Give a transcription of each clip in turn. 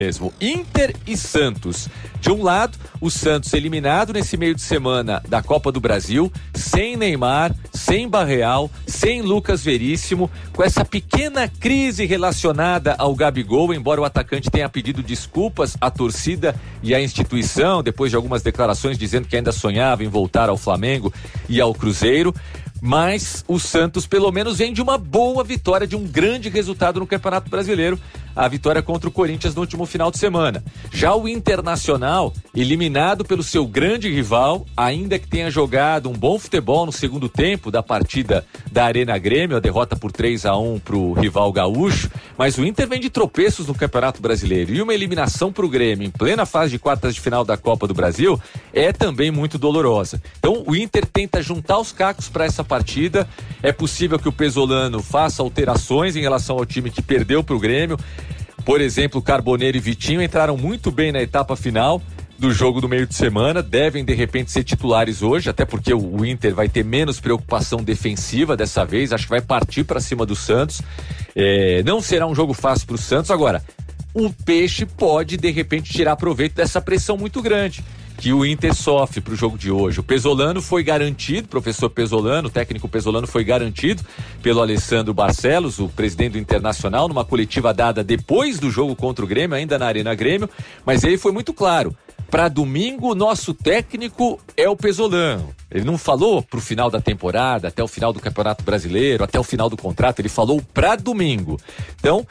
Mesmo. Inter e Santos. De um lado, o Santos eliminado nesse meio de semana da Copa do Brasil, sem Neymar, sem Barreal, sem Lucas Veríssimo, com essa pequena crise relacionada ao Gabigol, embora o atacante tenha pedido desculpas à torcida e à instituição, depois de algumas declarações dizendo que ainda sonhava em voltar ao Flamengo e ao Cruzeiro. Mas o Santos pelo menos vem de uma boa vitória, de um grande resultado no Campeonato Brasileiro, a vitória contra o Corinthians no último final de semana. Já o Internacional, eliminado pelo seu grande rival, ainda que tenha jogado um bom futebol no segundo tempo da partida da Arena Grêmio, a derrota por 3-1 para o rival gaúcho, mas o Inter vem de tropeços no Campeonato Brasileiro e uma eliminação para o Grêmio em plena fase de quartas de final da Copa do Brasil é também muito dolorosa. Então o Inter tenta juntar os cacos para essa partida. É possível que o Pesolano faça alterações em relação ao time que perdeu para o Grêmio. Por exemplo, Carboneiro e Vitinho entraram muito bem na etapa final do jogo do meio de semana, devem de repente ser titulares hoje, até porque o Inter vai ter menos preocupação defensiva dessa vez, acho que vai partir para cima do Santos. Não será um jogo fácil para o Santos. Agora, o Peixe pode de repente tirar proveito dessa pressão muito grande que o Inter sofre para o jogo de hoje. O Pesolano foi garantido, professor Pesolano, o técnico Pesolano foi garantido pelo Alessandro Barcelos, o presidente do Internacional, numa coletiva dada depois do jogo contra o Grêmio, ainda na Arena Grêmio, mas ele foi muito claro. Para domingo, nosso técnico é o Pesolano. Ele não falou pro final da temporada, até o final do Campeonato Brasileiro, até o final do contrato, ele falou para domingo. Então,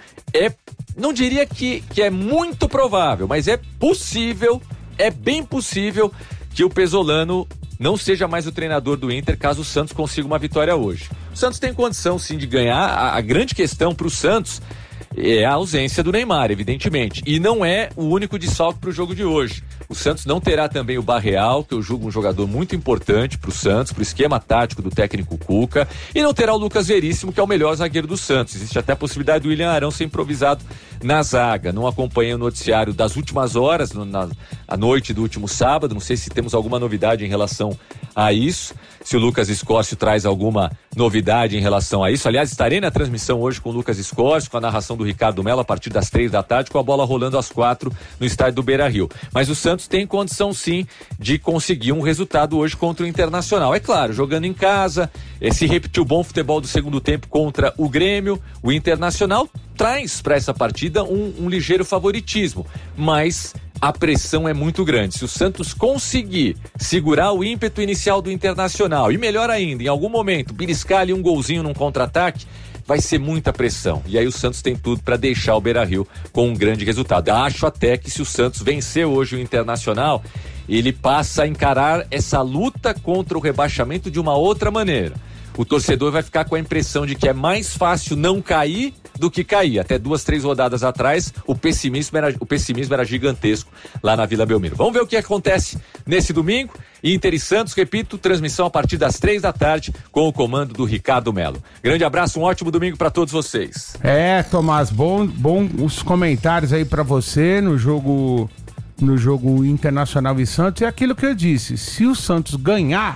não diria que é muito provável, mas é possível, é bem possível que o Pesolano não seja mais o treinador do Inter caso o Santos consiga uma vitória hoje. O Santos tem condição sim de ganhar. A grande questão para o Santos é a ausência do Neymar, evidentemente. E não é o único desfalque para o jogo de hoje. O Santos não terá também o Barreal, que eu julgo um jogador muito importante para o Santos, para o esquema tático do técnico Cuca. E não terá o Lucas Veríssimo, que é o melhor zagueiro do Santos. Existe até a possibilidade do William Arão ser improvisado na zaga. Não acompanhei o noticiário das últimas horas, à noite do último sábado. Não sei se temos alguma novidade em relação a isso. Se o Lucas Escórcio traz alguma novidade em relação a isso. Aliás, estarei na transmissão hoje com o Lucas Escórcio, com a narração do Ricardo Mello a partir das 3h, com a bola rolando às 4 no estádio do Beira-Rio. Mas o Santos tem condição sim de conseguir um resultado hoje contra o Internacional. É claro, jogando em casa, se repetir o bom futebol do segundo tempo contra o Grêmio, o Internacional traz para essa partida um ligeiro favoritismo, mas a pressão é muito grande. Se o Santos conseguir segurar o ímpeto inicial do Internacional e, melhor ainda, em algum momento beliscar ali um golzinho num contra-ataque, vai ser muita pressão. E aí o Santos tem tudo para deixar o Beira-Rio com um grande resultado. Acho até que se o Santos vencer hoje o Internacional, ele passa a encarar essa luta contra o rebaixamento de uma outra maneira. O torcedor vai ficar com a impressão de que é mais fácil não cair do que cair. Até 2-3 rodadas atrás, o pessimismo era gigantesco lá na Vila Belmiro. Vamos ver o que acontece nesse domingo. Inter e Santos, repito, transmissão a partir das 3h com o comando do Ricardo Mello. Grande abraço, um ótimo domingo para todos vocês. Tomás, bom os comentários aí para você no jogo Internacional e Santos. É aquilo que eu disse, se o Santos ganhar,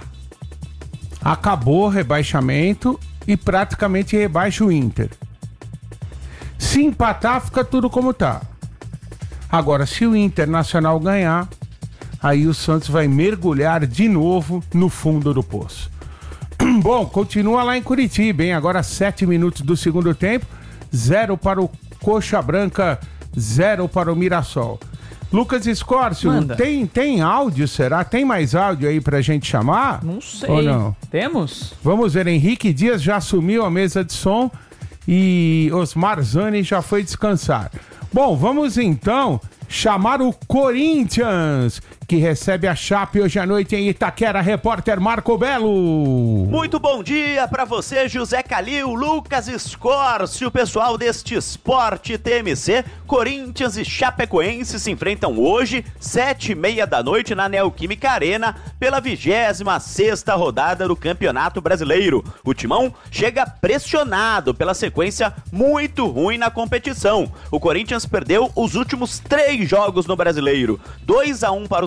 acabou o rebaixamento e praticamente rebaixa o Inter. Se empatar, fica tudo como tá. Agora, se o Internacional ganhar, aí o Santos vai mergulhar de novo no fundo do poço. Bom, continua lá em Curitiba, hein? Agora 7 minutos do segundo tempo, 0 para o Coxa Branca, 0 para o Mirassol. Lucas Escórcio, tem áudio, será? Tem mais áudio aí pra gente chamar? Não sei. Ou não? Temos? Vamos ver, Henrique Dias já assumiu a mesa de som e Osmar Zani já foi descansar. Bom, vamos então chamar o Corinthians, que recebe a Chape hoje à noite em Itaquera. Repórter Marco Belo. Muito bom dia para você, José Calil, Lucas Escórcio, pessoal deste Esporte TMC. Corinthians e Chapecoense se enfrentam hoje, 7h30 na Neoquímica Arena, pela 26ª rodada do Campeonato Brasileiro. O Timão chega pressionado pela sequência muito ruim na competição. O Corinthians perdeu os últimos 3 jogos no Brasileiro, 2-1 para o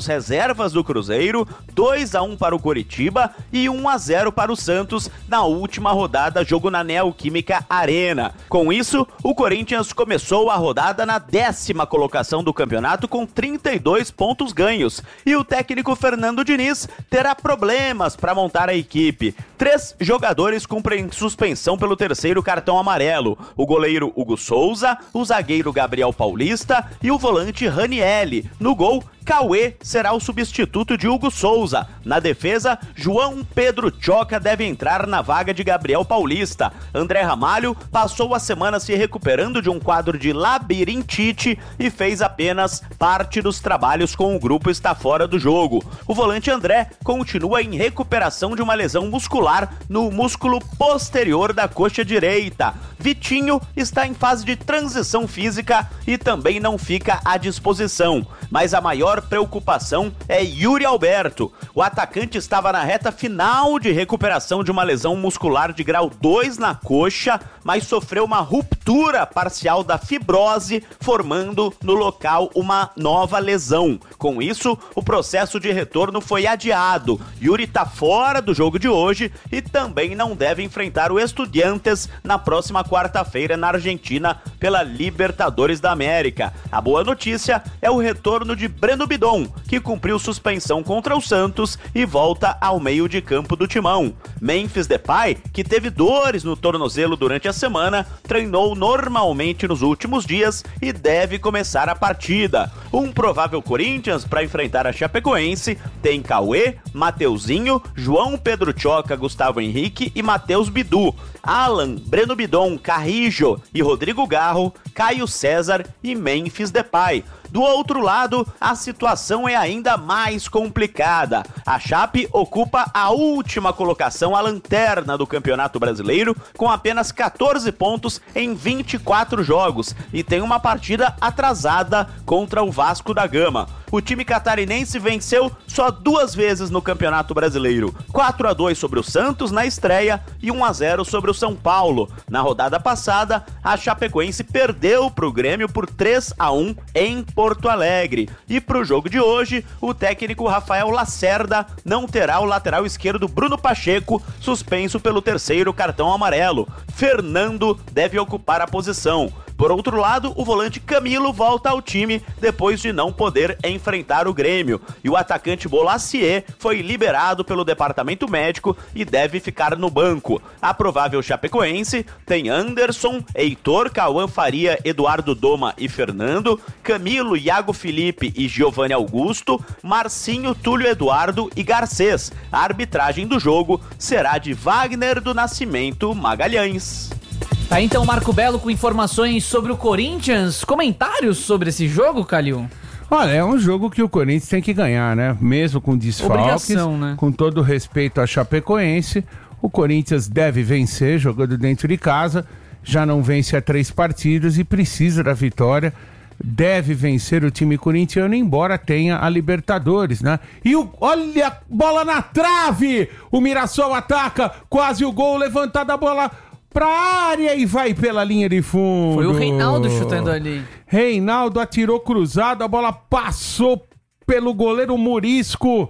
reservas do Cruzeiro, 2-1 para o Coritiba e 1-0 para o Santos na última rodada, jogo na Neoquímica Arena. Com isso, o Corinthians começou a rodada na 10ª colocação do campeonato com 32 pontos ganhos e o técnico Fernando Diniz terá problemas para montar a equipe. 3 jogadores cumprem suspensão pelo 3º cartão amarelo: o goleiro Hugo Souza, o zagueiro Gabriel Paulista e o volante Ranielli. No gol, Cauê será o substituto de Hugo Souza. Na defesa, João Pedro Choca deve entrar na vaga de Gabriel Paulista. André Ramalho passou a semana se recuperando de um quadro de labirintite e fez apenas parte dos trabalhos com o grupo, está fora do jogo. O volante André continua em recuperação de uma lesão muscular no músculo posterior da coxa direita. Vitinho está em fase de transição física e também não fica à disposição. Mas a maior preocupação é Yuri Alberto. O atacante estava na reta final de recuperação de uma lesão muscular de grau 2 na coxa, mas sofreu uma ruptura parcial da fibrose, formando no local uma nova lesão. Com isso, o processo de retorno foi adiado. Yuri está fora do jogo de hoje e também não deve enfrentar o Estudiantes na próxima quarta-feira na Argentina pela Libertadores da América. A boa notícia é o retorno de Breno Bidon, que cumpriu suspensão contra o Santos e volta ao meio de campo do timão. Memphis Depay, que teve dores no tornozelo durante a semana, treinou normalmente nos últimos dias e deve começar a partida. Um provável Corinthians para enfrentar a Chapecoense tem Cauê, Mateuzinho, João Pedro Choca, Gustavo Henrique e Matheus Bidu, Alan, Breno Bidon, Carrijo e Rodrigo Garro, Caio César e Memphis Depay. Do outro lado, a situação é ainda mais complicada. A Chape ocupa a última colocação, a lanterna do Campeonato Brasileiro, com apenas 14 pontos em 24 jogos e tem uma partida atrasada contra o Vasco da Gama. O time catarinense venceu só 2 vezes no Campeonato Brasileiro: 4-2 sobre o Santos na estreia e 1-0 sobre o São Paulo. Na rodada passada, a Chapecoense perdeu para o Grêmio por 3-1 em Porto Alegre. E para o jogo de hoje, o técnico Rafael Lacerda não terá o lateral esquerdo Bruno Pacheco, suspenso pelo 3º cartão amarelo. Fernando deve ocupar a posição. Por outro lado, o volante Camilo volta ao time depois de não poder enfrentar o Grêmio. E o atacante Bolacier foi liberado pelo departamento médico e deve ficar no banco. A provável Chapecoense tem Anderson, Heitor, Cauã Faria, Eduardo Doma e Fernando, Camilo, Iago Felipe e Giovanni Augusto, Marcinho, Túlio Eduardo e Garcês. A arbitragem do jogo será de Wagner do Nascimento Magalhães. Tá, então, Marco Belo com informações sobre o Corinthians. Comentários sobre esse jogo, Calil? Olha, é um jogo que o Corinthians tem que ganhar, né? Mesmo com desfalques, né? Com todo respeito à Chapecoense, o Corinthians deve vencer jogando dentro de casa. Já não vence há 3 partidas e precisa da vitória. Deve vencer o time corintiano, embora tenha a Libertadores, né? E olha, bola na trave! O Mirassol ataca, quase o gol, levantada a bola pra área e vai pela linha de fundo. Foi o Reinaldo chutando ali. Reinaldo atirou cruzado, a bola passou pelo goleiro Murisco,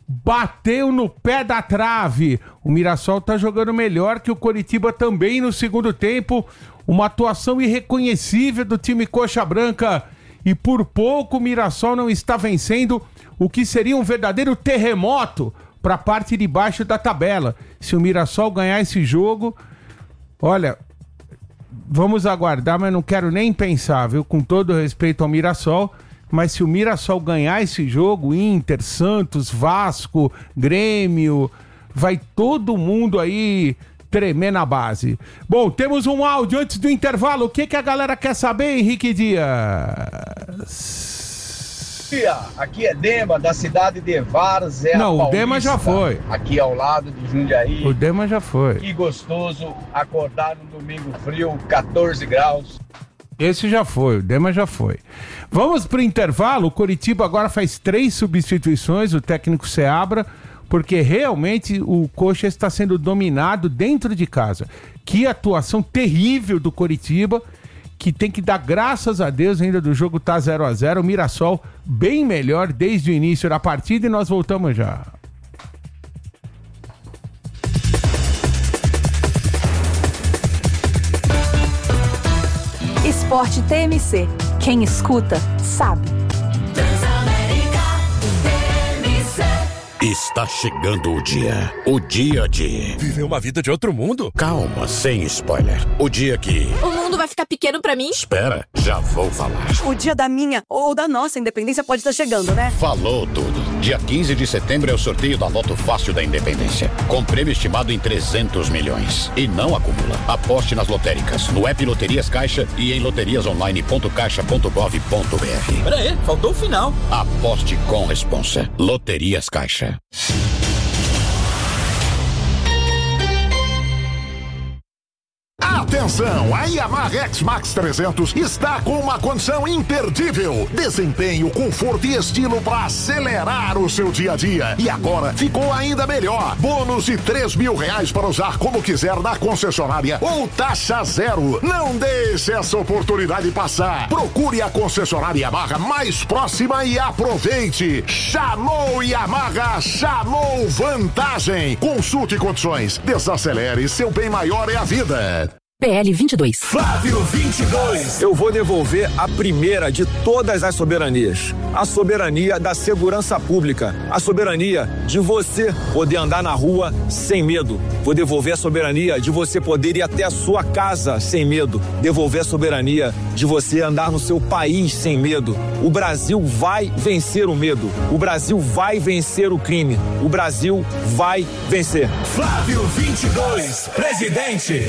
bateu no pé da trave. O Mirassol tá jogando melhor que o Coritiba também no segundo tempo. Uma atuação irreconhecível do time Coxa Branca. E por pouco o Mirassol não está vencendo o que seria um verdadeiro terremoto para a parte de baixo da tabela. Se o Mirassol ganhar esse jogo... Olha, vamos aguardar, mas não quero nem pensar, viu? Com todo respeito ao Mirassol, mas se o Mirassol ganhar esse jogo, Inter, Santos, Vasco, Grêmio, vai todo mundo aí tremer na base. Bom, temos um áudio antes do intervalo. O que a galera quer saber, Henrique Dias? Aqui é Dema, da cidade de Várzea Paulista. Não, o Dema já foi. Aqui ao lado de Jundiaí. O Dema já foi. Que gostoso acordar num domingo frio, 14 graus. Esse já foi, o Dema já foi. Vamos pro intervalo. O Coritiba agora faz 3 substituições, o técnico Seabra, porque realmente o Coxa está sendo dominado dentro de casa. Que atuação terrível do Coritiba. que tem que dar graças a Deus ainda do jogo tá 0-0. O Mirassol bem melhor desde o início da partida e nós voltamos já. Esporte TMC. Quem escuta, sabe. Está chegando o dia de... Viver uma vida de outro mundo? Calma, sem spoiler. O dia que... O mundo vai ficar pequeno pra mim? Espera, já vou falar. O dia da minha ou da nossa independência pode estar chegando, né? Falou tudo. Dia 15 de setembro é o sorteio da Loto Fácil da Independência. Com prêmio estimado em 300 milhões. E não acumula. Aposte nas lotéricas, no app Loterias Caixa e em loteriasonline.caixa.gov.br. Pera aí, faltou o final. Aposte com responsa. Loterias Caixa. Atenção, a Yamaha X-Max 300 está com uma condição imperdível. Desempenho, conforto e estilo para acelerar o seu dia a dia. E agora ficou ainda melhor. Bônus de R$3.000 para usar como quiser na concessionária ou taxa zero. Não deixe essa oportunidade passar. Procure a concessionária Yamaha mais próxima e aproveite. Chamou Yamaha, chamou vantagem. Consulte condições. Desacelere, seu bem maior é a vida. PL 22. Flávio 22. Eu vou devolver a primeira de todas as soberanias. A soberania da segurança pública. A soberania de você poder andar na rua sem medo. Vou devolver a soberania de você poder ir até a sua casa sem medo. Devolver a soberania de você andar no seu país sem medo. O Brasil vai vencer o medo. O Brasil vai vencer o crime. O Brasil vai vencer. Flávio 22, presidente.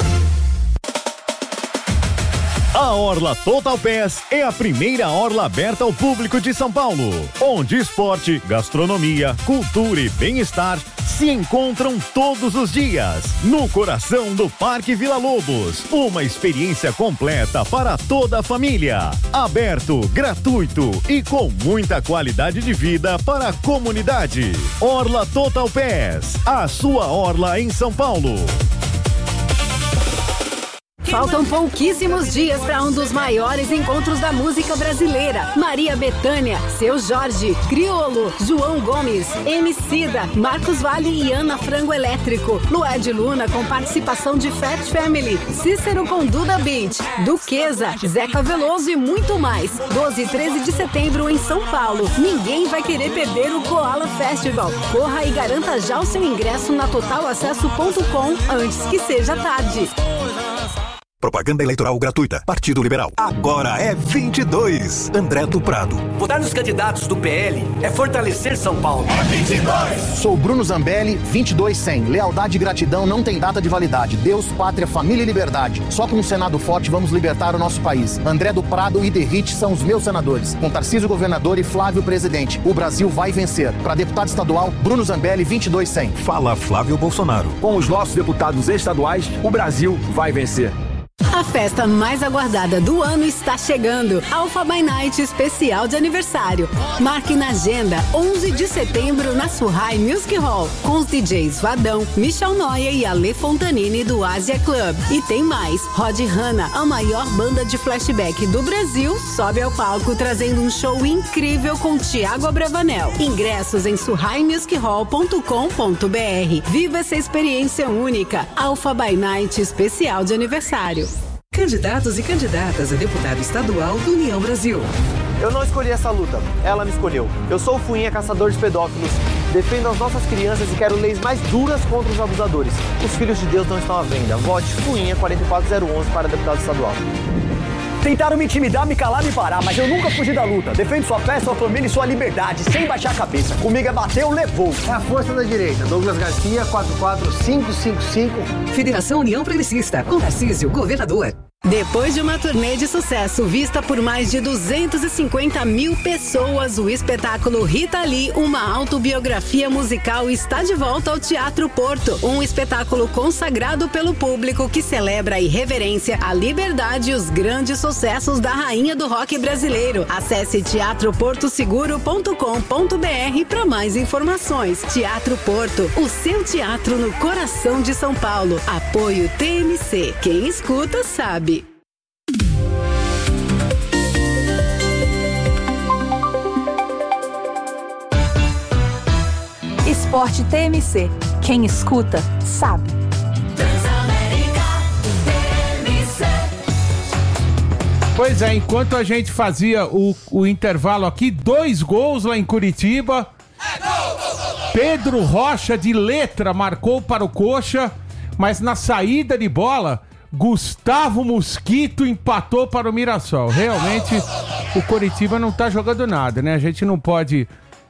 A Orla Total Pass é a primeira orla aberta ao público de São Paulo, onde esporte, gastronomia, cultura e bem-estar se encontram todos os dias, no coração do Parque Vila Lobos. Uma experiência completa para toda a família. Aberto, gratuito e com muita qualidade de vida para a comunidade. Orla Total Pass, a sua orla em São Paulo. Faltam pouquíssimos dias para um dos maiores encontros da música brasileira. Maria Bethânia, Seu Jorge, Criolo, João Gomes, Emicida, Marcos Valle e Ana Frango Elétrico. Lued Luna com participação de Fat Family, Cícero com Duda Beat, Duquesa, Zeca Veloso e muito mais. 12 e 13 de setembro em São Paulo. Ninguém vai querer perder o Koala Festival. Corra e garanta já o seu ingresso na totalacesso.com antes que seja tarde. Propaganda eleitoral gratuita. Partido Liberal. Agora é 22. André do Prado. Votar nos candidatos do PL é fortalecer São Paulo. É 22. Sou Bruno Zambelli, 22-100. Lealdade e gratidão não tem data de validade. Deus, pátria, família e liberdade. Só com um Senado forte vamos libertar o nosso país. André do Prado e Derrite são os meus senadores. Com Tarcísio governador e Flávio presidente. O Brasil vai vencer. Para deputado estadual, Bruno Zambelli, 22-100. Fala Flávio Bolsonaro. Com os nossos deputados estaduais, o Brasil vai vencer. A festa mais aguardada do ano está chegando. Alpha by Night especial de aniversário. Marque na agenda 11 de setembro na Surrai Music Hall com os DJs Vadão, Michel Noia e Ale Fontanini do Asia Club. E tem mais. Rod Hanna, a maior banda de flashback do Brasil, sobe ao palco trazendo um show incrível com Thiago Abravanel. Ingressos em surraimusichall.com.br. Viva essa experiência única. Alpha by Night especial de aniversário. Candidatos e candidatas a deputado estadual do União Brasil. Eu não escolhi essa luta, ela me escolheu. Eu sou o Fuinha, caçador de pedófilos. Defendo as nossas crianças e quero leis mais duras contra os abusadores. Os filhos de Deus não estão à venda. Vote Fuinha 44011 para deputado estadual. Tentaram me intimidar, me calar, me parar, mas eu nunca fugi da luta. Defendo sua fé, sua família e sua liberdade, sem baixar a cabeça. Comigo é bateu, levou. É a força da direita. Douglas Garcia, 44555. Federação União Progressista, com Tarcísio, governador. Depois de uma turnê de sucesso vista por mais de 250 mil pessoas, o espetáculo Rita Lee, uma autobiografia musical, está de volta ao Teatro Porto. Um espetáculo consagrado pelo público que celebra a irreverência, a liberdade e os grandes sucessos da rainha do rock brasileiro. Acesse teatroportoseguro.com.br para mais informações. Teatro Porto, o seu teatro no coração de São Paulo. Apoio TMC. Quem escuta sabe. Esporte TMC. Quem escuta, sabe. Pois é, enquanto a gente fazia o intervalo aqui, 2 gols lá em Curitiba. Pedro Rocha, de letra, marcou para o Coxa, mas na saída de bola, Gustavo Mosquito empatou para o Mirassol. Realmente, o Curitiba não tá jogando nada, né? A gente não pode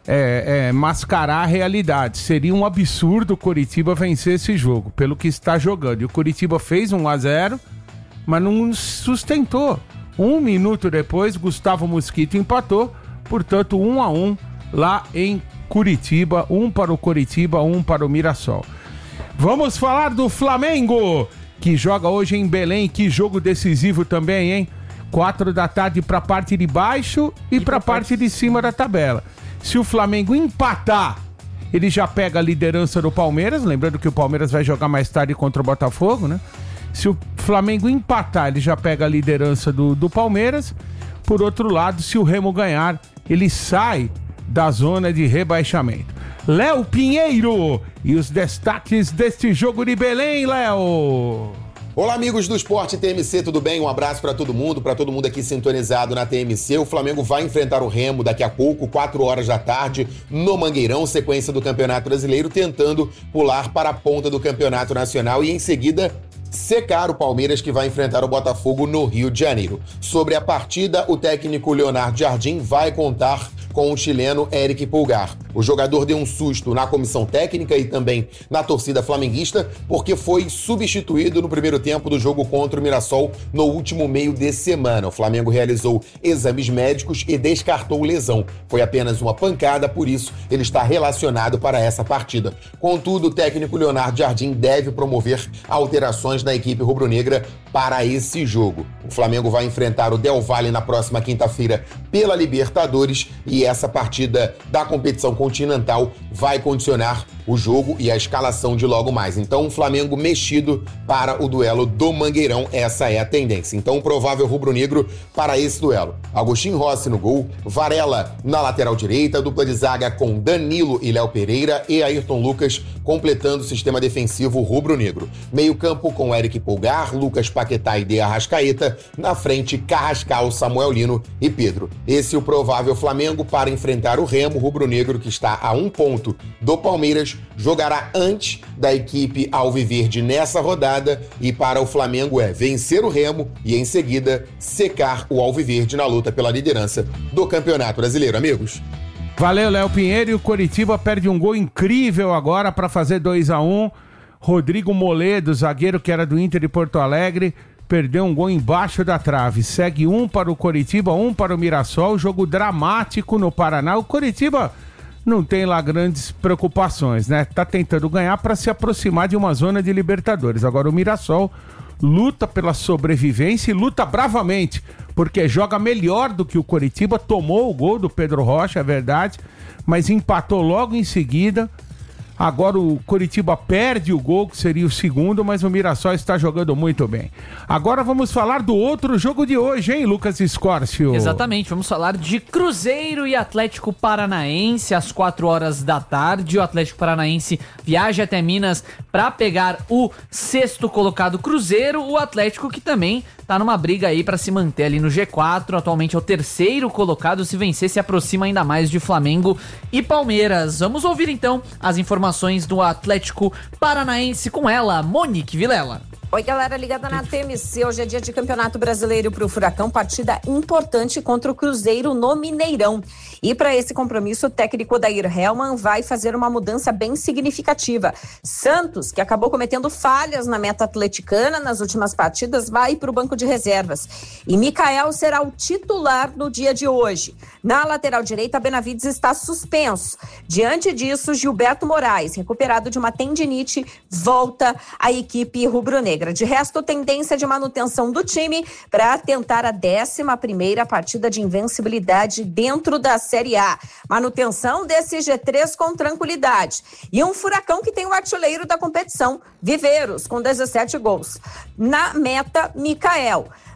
mascarar a realidade. Seria um absurdo o Curitiba vencer esse jogo, pelo que está jogando. E o Curitiba fez 1-0, mas não sustentou. 1 minuto depois, Gustavo Mosquito empatou, portanto 1-1 lá em Curitiba, 1 para o Curitiba, 1 para o Mirassol. Vamos falar do Flamengo, que joga hoje em Belém. Que jogo decisivo também, hein? 4 da tarde para a parte de baixo e para a parte de cima da tabela. Se o Flamengo empatar, ele já pega a liderança do Palmeiras, lembrando que o Palmeiras vai jogar mais tarde contra o Botafogo, né? Se o Flamengo empatar, ele já pega a liderança do Palmeiras. Por outro lado, se o Remo ganhar, ele sai da zona de rebaixamento. Léo Pinheiro e os destaques deste jogo de Belém, Léo. Olá, amigos do Esporte TMC, tudo bem? Um abraço para todo mundo aqui sintonizado na TMC. O Flamengo vai enfrentar o Remo daqui a pouco, 4 horas da tarde, no Mangueirão, sequência do Campeonato Brasileiro, tentando pular para a ponta do Campeonato Nacional e em seguida secar o Palmeiras, que vai enfrentar o Botafogo no Rio de Janeiro. Sobre a partida, o técnico Leonardo Jardim vai contar com o chileno Eric Pulgar. O jogador deu um susto na comissão técnica e também na torcida flamenguista, porque foi substituído no primeiro tempo do jogo contra o Mirassol no último meio de semana. O Flamengo realizou exames médicos e descartou lesão. Foi apenas uma pancada, por isso ele está relacionado para essa partida. Contudo, o técnico Leonardo Jardim deve promover alterações na equipe rubro-negra para esse jogo. O Flamengo vai enfrentar o Del Valle na próxima quinta-feira pela Libertadores e essa partida da competição continental vai condicionar o jogo e a escalação de logo mais. Então, o Flamengo mexido para o duelo do Mangueirão, essa é a tendência. Então, o provável rubro-negro para esse duelo: Agostinho Rossi no gol, Varela na lateral direita, dupla de zaga com Danilo e Léo Pereira e Ayrton Lucas completando o sistema defensivo rubro-negro. Meio campo com Eric Pulgar, Lucas Paquetá e De Arrascaeta, na frente Carrascal, Samuel Lino e Pedro. Esse é o provável Flamengo para enfrentar o Remo. Rubro-negro, que está a 1 ponto do Palmeiras, jogará antes da equipe alviverde nessa rodada, e para o Flamengo é vencer o Remo e em seguida secar o alviverde na luta pela liderança do Campeonato Brasileiro, amigos. Valeu, Léo Pinheiro. E o Coritiba perde um gol incrível agora para fazer 2-1. Rodrigo Moledo, zagueiro que era do Inter de Porto Alegre, perdeu um gol embaixo da trave. Segue 1 para o Coritiba, 1 para o Mirassol. Jogo dramático no Paraná. O Coritiba não tem lá grandes preocupações, né? Tá tentando ganhar para se aproximar de uma zona de Libertadores. Agora o Mirassol luta pela sobrevivência e luta bravamente, porque joga melhor do que o Coritiba. Tomou o gol do Pedro Rocha, é verdade, mas empatou logo em seguida. Agora o Coritiba perde o gol, que seria o segundo, mas o Mirassol está jogando muito bem. Agora vamos falar do outro jogo de hoje, hein, Lucas Escórcio? Exatamente, vamos falar de Cruzeiro e Atlético Paranaense às 4 horas da tarde. O Atlético Paranaense viaja até Minas para pegar o 6º colocado Cruzeiro. O Atlético, que também tá numa briga aí para se manter ali no G4, atualmente é o 3º colocado. Se vencer, se aproxima ainda mais de Flamengo e Palmeiras. Vamos ouvir então as informações do Atlético Paranaense com ela, Monique Vilela. Oi, galera ligada na TMC. Hoje é dia de Campeonato Brasileiro para o Furacão, partida importante contra o Cruzeiro no Mineirão. E para esse compromisso, o técnico Odair Hellmann vai fazer uma mudança bem significativa. Santos, que acabou cometendo falhas na meta atleticana nas últimas partidas, vai para o banco de reservas. E Mikael será o titular no dia de hoje. Na lateral direita, Benavides está suspenso. Diante disso, Gilberto Moraes, recuperado de uma tendinite, volta à equipe rubro-negra. De resto, tendência de manutenção do time para tentar a 11ª partida de invencibilidade dentro da Série A. Manutenção desse G3 com tranquilidade. E um Furacão que tem o artilheiro da competição, Viveiros, com 17 gols. Na meta, Mikael.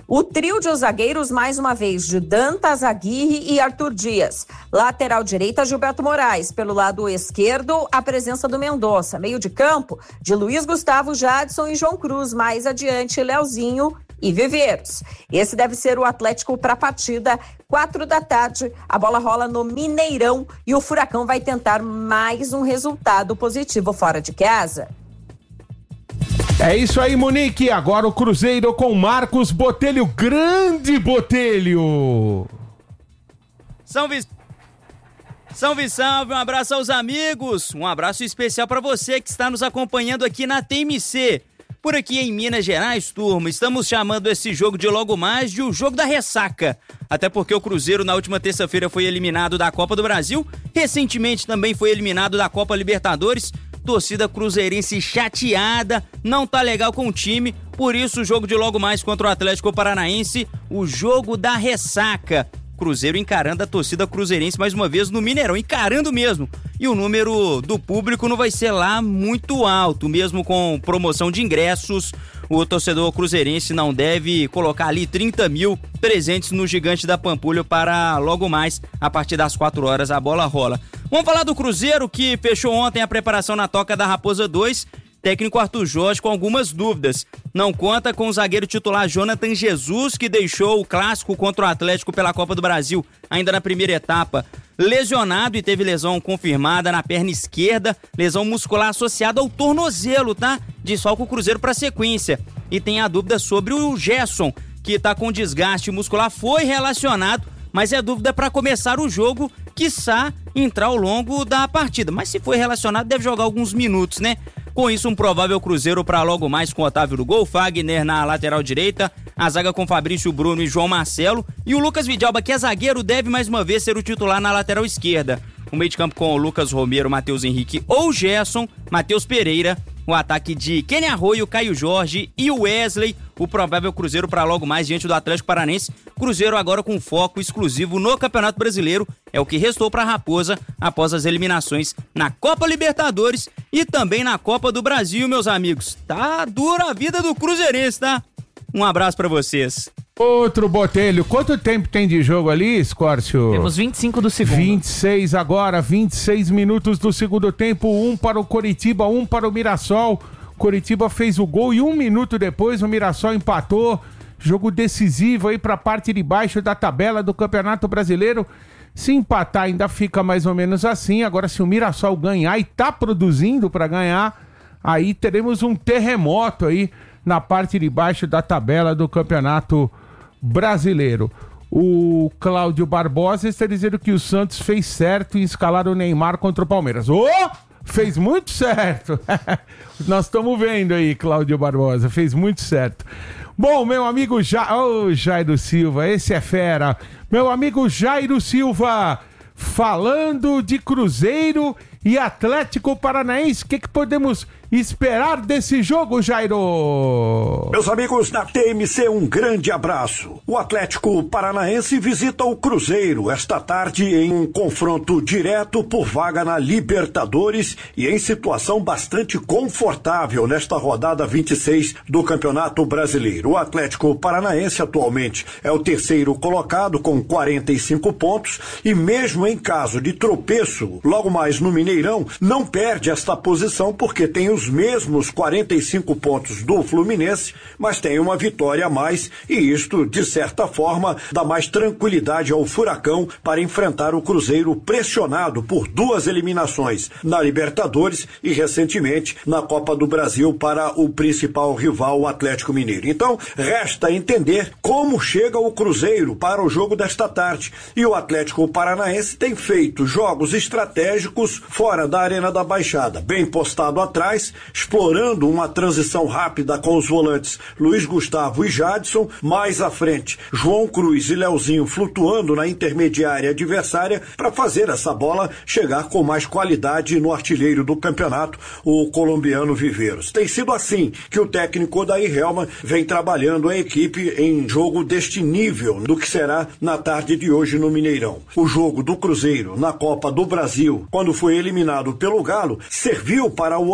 O trio de zagueiros, mais uma vez, de Dantas, Aguirre e Arthur Dias. Lateral direita, Gilberto Moraes. Pelo lado esquerdo, a presença do Mendonça. Meio de campo, de Luiz Gustavo, Jadson e João Cruz. Mais adiante, Leozinho e Viveiros. Esse deve ser o Atlético para a partida, 16h. A bola rola no Mineirão e o Furacão vai tentar mais um resultado positivo fora de casa. É isso aí, Monique. Agora o Cruzeiro com Marcos Botelho. Grande Botelho! Salve, salve, um abraço aos amigos. Um abraço especial para você que está nos acompanhando aqui na TMC. Por aqui em Minas Gerais, turma, estamos chamando esse jogo de logo mais de o jogo da ressaca. Até porque o Cruzeiro na última terça-feira foi eliminado da Copa do Brasil, recentemente também foi eliminado da Copa Libertadores. Torcida cruzeirense chateada, não tá legal com o time, por isso o jogo de logo mais contra o Atlético Paranaense, o jogo da ressaca. Cruzeiro encarando a torcida cruzeirense mais uma vez no Mineirão, encarando mesmo. E o número do público não vai ser lá muito alto, mesmo com promoção de ingressos. O torcedor cruzeirense não deve colocar ali 30 mil presentes no Gigante da Pampulha para logo mais, a partir das 4 horas, a bola rola. Vamos falar do Cruzeiro, que fechou ontem a preparação na Toca da Raposa 2. Técnico Arthur Jorge com algumas dúvidas. Não conta com o zagueiro titular Jonathan Jesus, que deixou o clássico contra o Atlético pela Copa do Brasil, ainda na primeira etapa, lesionado e teve lesão confirmada na perna esquerda, lesão muscular associada ao tornozelo, tá? Desfalca o Cruzeiro para sequência. E tem a dúvida sobre o Gerson, que tá com desgaste muscular, foi relacionado, mas é dúvida para começar o jogo, quiçá entrar ao longo da partida. Mas se foi relacionado, deve jogar alguns minutos, né? Com isso, um provável Cruzeiro para logo mais com Otávio no gol, Fagner na lateral direita, a zaga com Fabrício Bruno e João Marcelo, e o Lucas Vidalba, que é zagueiro, deve mais uma vez ser o titular na lateral esquerda. O meio de campo com o Lucas Romero, Matheus Henrique ou Gerson, Matheus Pereira, o ataque de Kenny Arroio, Caio Jorge e o Wesley, o provável Cruzeiro para logo mais diante do Atlético Paranaense. Cruzeiro agora com foco exclusivo no Campeonato Brasileiro, é o que restou para a Raposa após as eliminações na Copa Libertadores e também na Copa do Brasil, meus amigos. Tá dura a vida do cruzeirense, tá? Um abraço para vocês. Outro Botelho. Quanto tempo tem de jogo ali, Scórcio? Temos 25 do segundo. 26 agora, 26 minutos do segundo tempo. 1 para o Coritiba, 1 para o Mirassol. Coritiba fez o gol e 1 minuto depois o Mirassol empatou. Jogo decisivo aí para a parte de baixo da tabela do Campeonato Brasileiro. Se empatar ainda fica mais ou menos assim. Agora, se o Mirassol ganhar e tá produzindo para ganhar, aí teremos um terremoto aí na parte de baixo da tabela do Campeonato Brasileiro. O Cláudio Barbosa está dizendo que o Santos fez certo em escalar o Neymar contra o Palmeiras. Fez muito certo. Nós estamos vendo aí, Cláudio Barbosa, fez muito certo. Bom, meu amigo Jairo Silva, esse é fera. Meu amigo Jairo Silva, falando de Cruzeiro e Atlético Paranaense, o que podemos esperar desse jogo, Jairo? Meus amigos da TMC, um grande abraço. O Atlético Paranaense visita o Cruzeiro esta tarde em um confronto direto por vaga na Libertadores e em situação bastante confortável nesta rodada 26 do Campeonato Brasileiro. O Atlético Paranaense atualmente é o terceiro colocado com 45 pontos e mesmo em caso de tropeço, logo mais no Mineirão, não perde esta posição porque tem os mesmos 45 pontos do Fluminense, mas tem uma vitória a mais e isto, de certa forma, dá mais tranquilidade ao Furacão para enfrentar o Cruzeiro pressionado por 2 eliminações na Libertadores e recentemente na Copa do Brasil para o principal rival, o Atlético Mineiro. Então, resta entender como chega o Cruzeiro para o jogo desta tarde. E o Atlético Paranaense tem feito jogos estratégicos fora da Arena da Baixada, bem postado atrás, explorando uma transição rápida com os volantes Luiz Gustavo e Jadson, mais à frente João Cruz e Leozinho flutuando na intermediária adversária para fazer essa bola chegar com mais qualidade no artilheiro do campeonato, o colombiano Viveiros. Tem sido assim que o técnico Odair Hellmann vem trabalhando a equipe em jogo deste nível do que será na tarde de hoje no Mineirão. O jogo do Cruzeiro na Copa do Brasil, quando foi eliminado pelo Galo, serviu para o Odair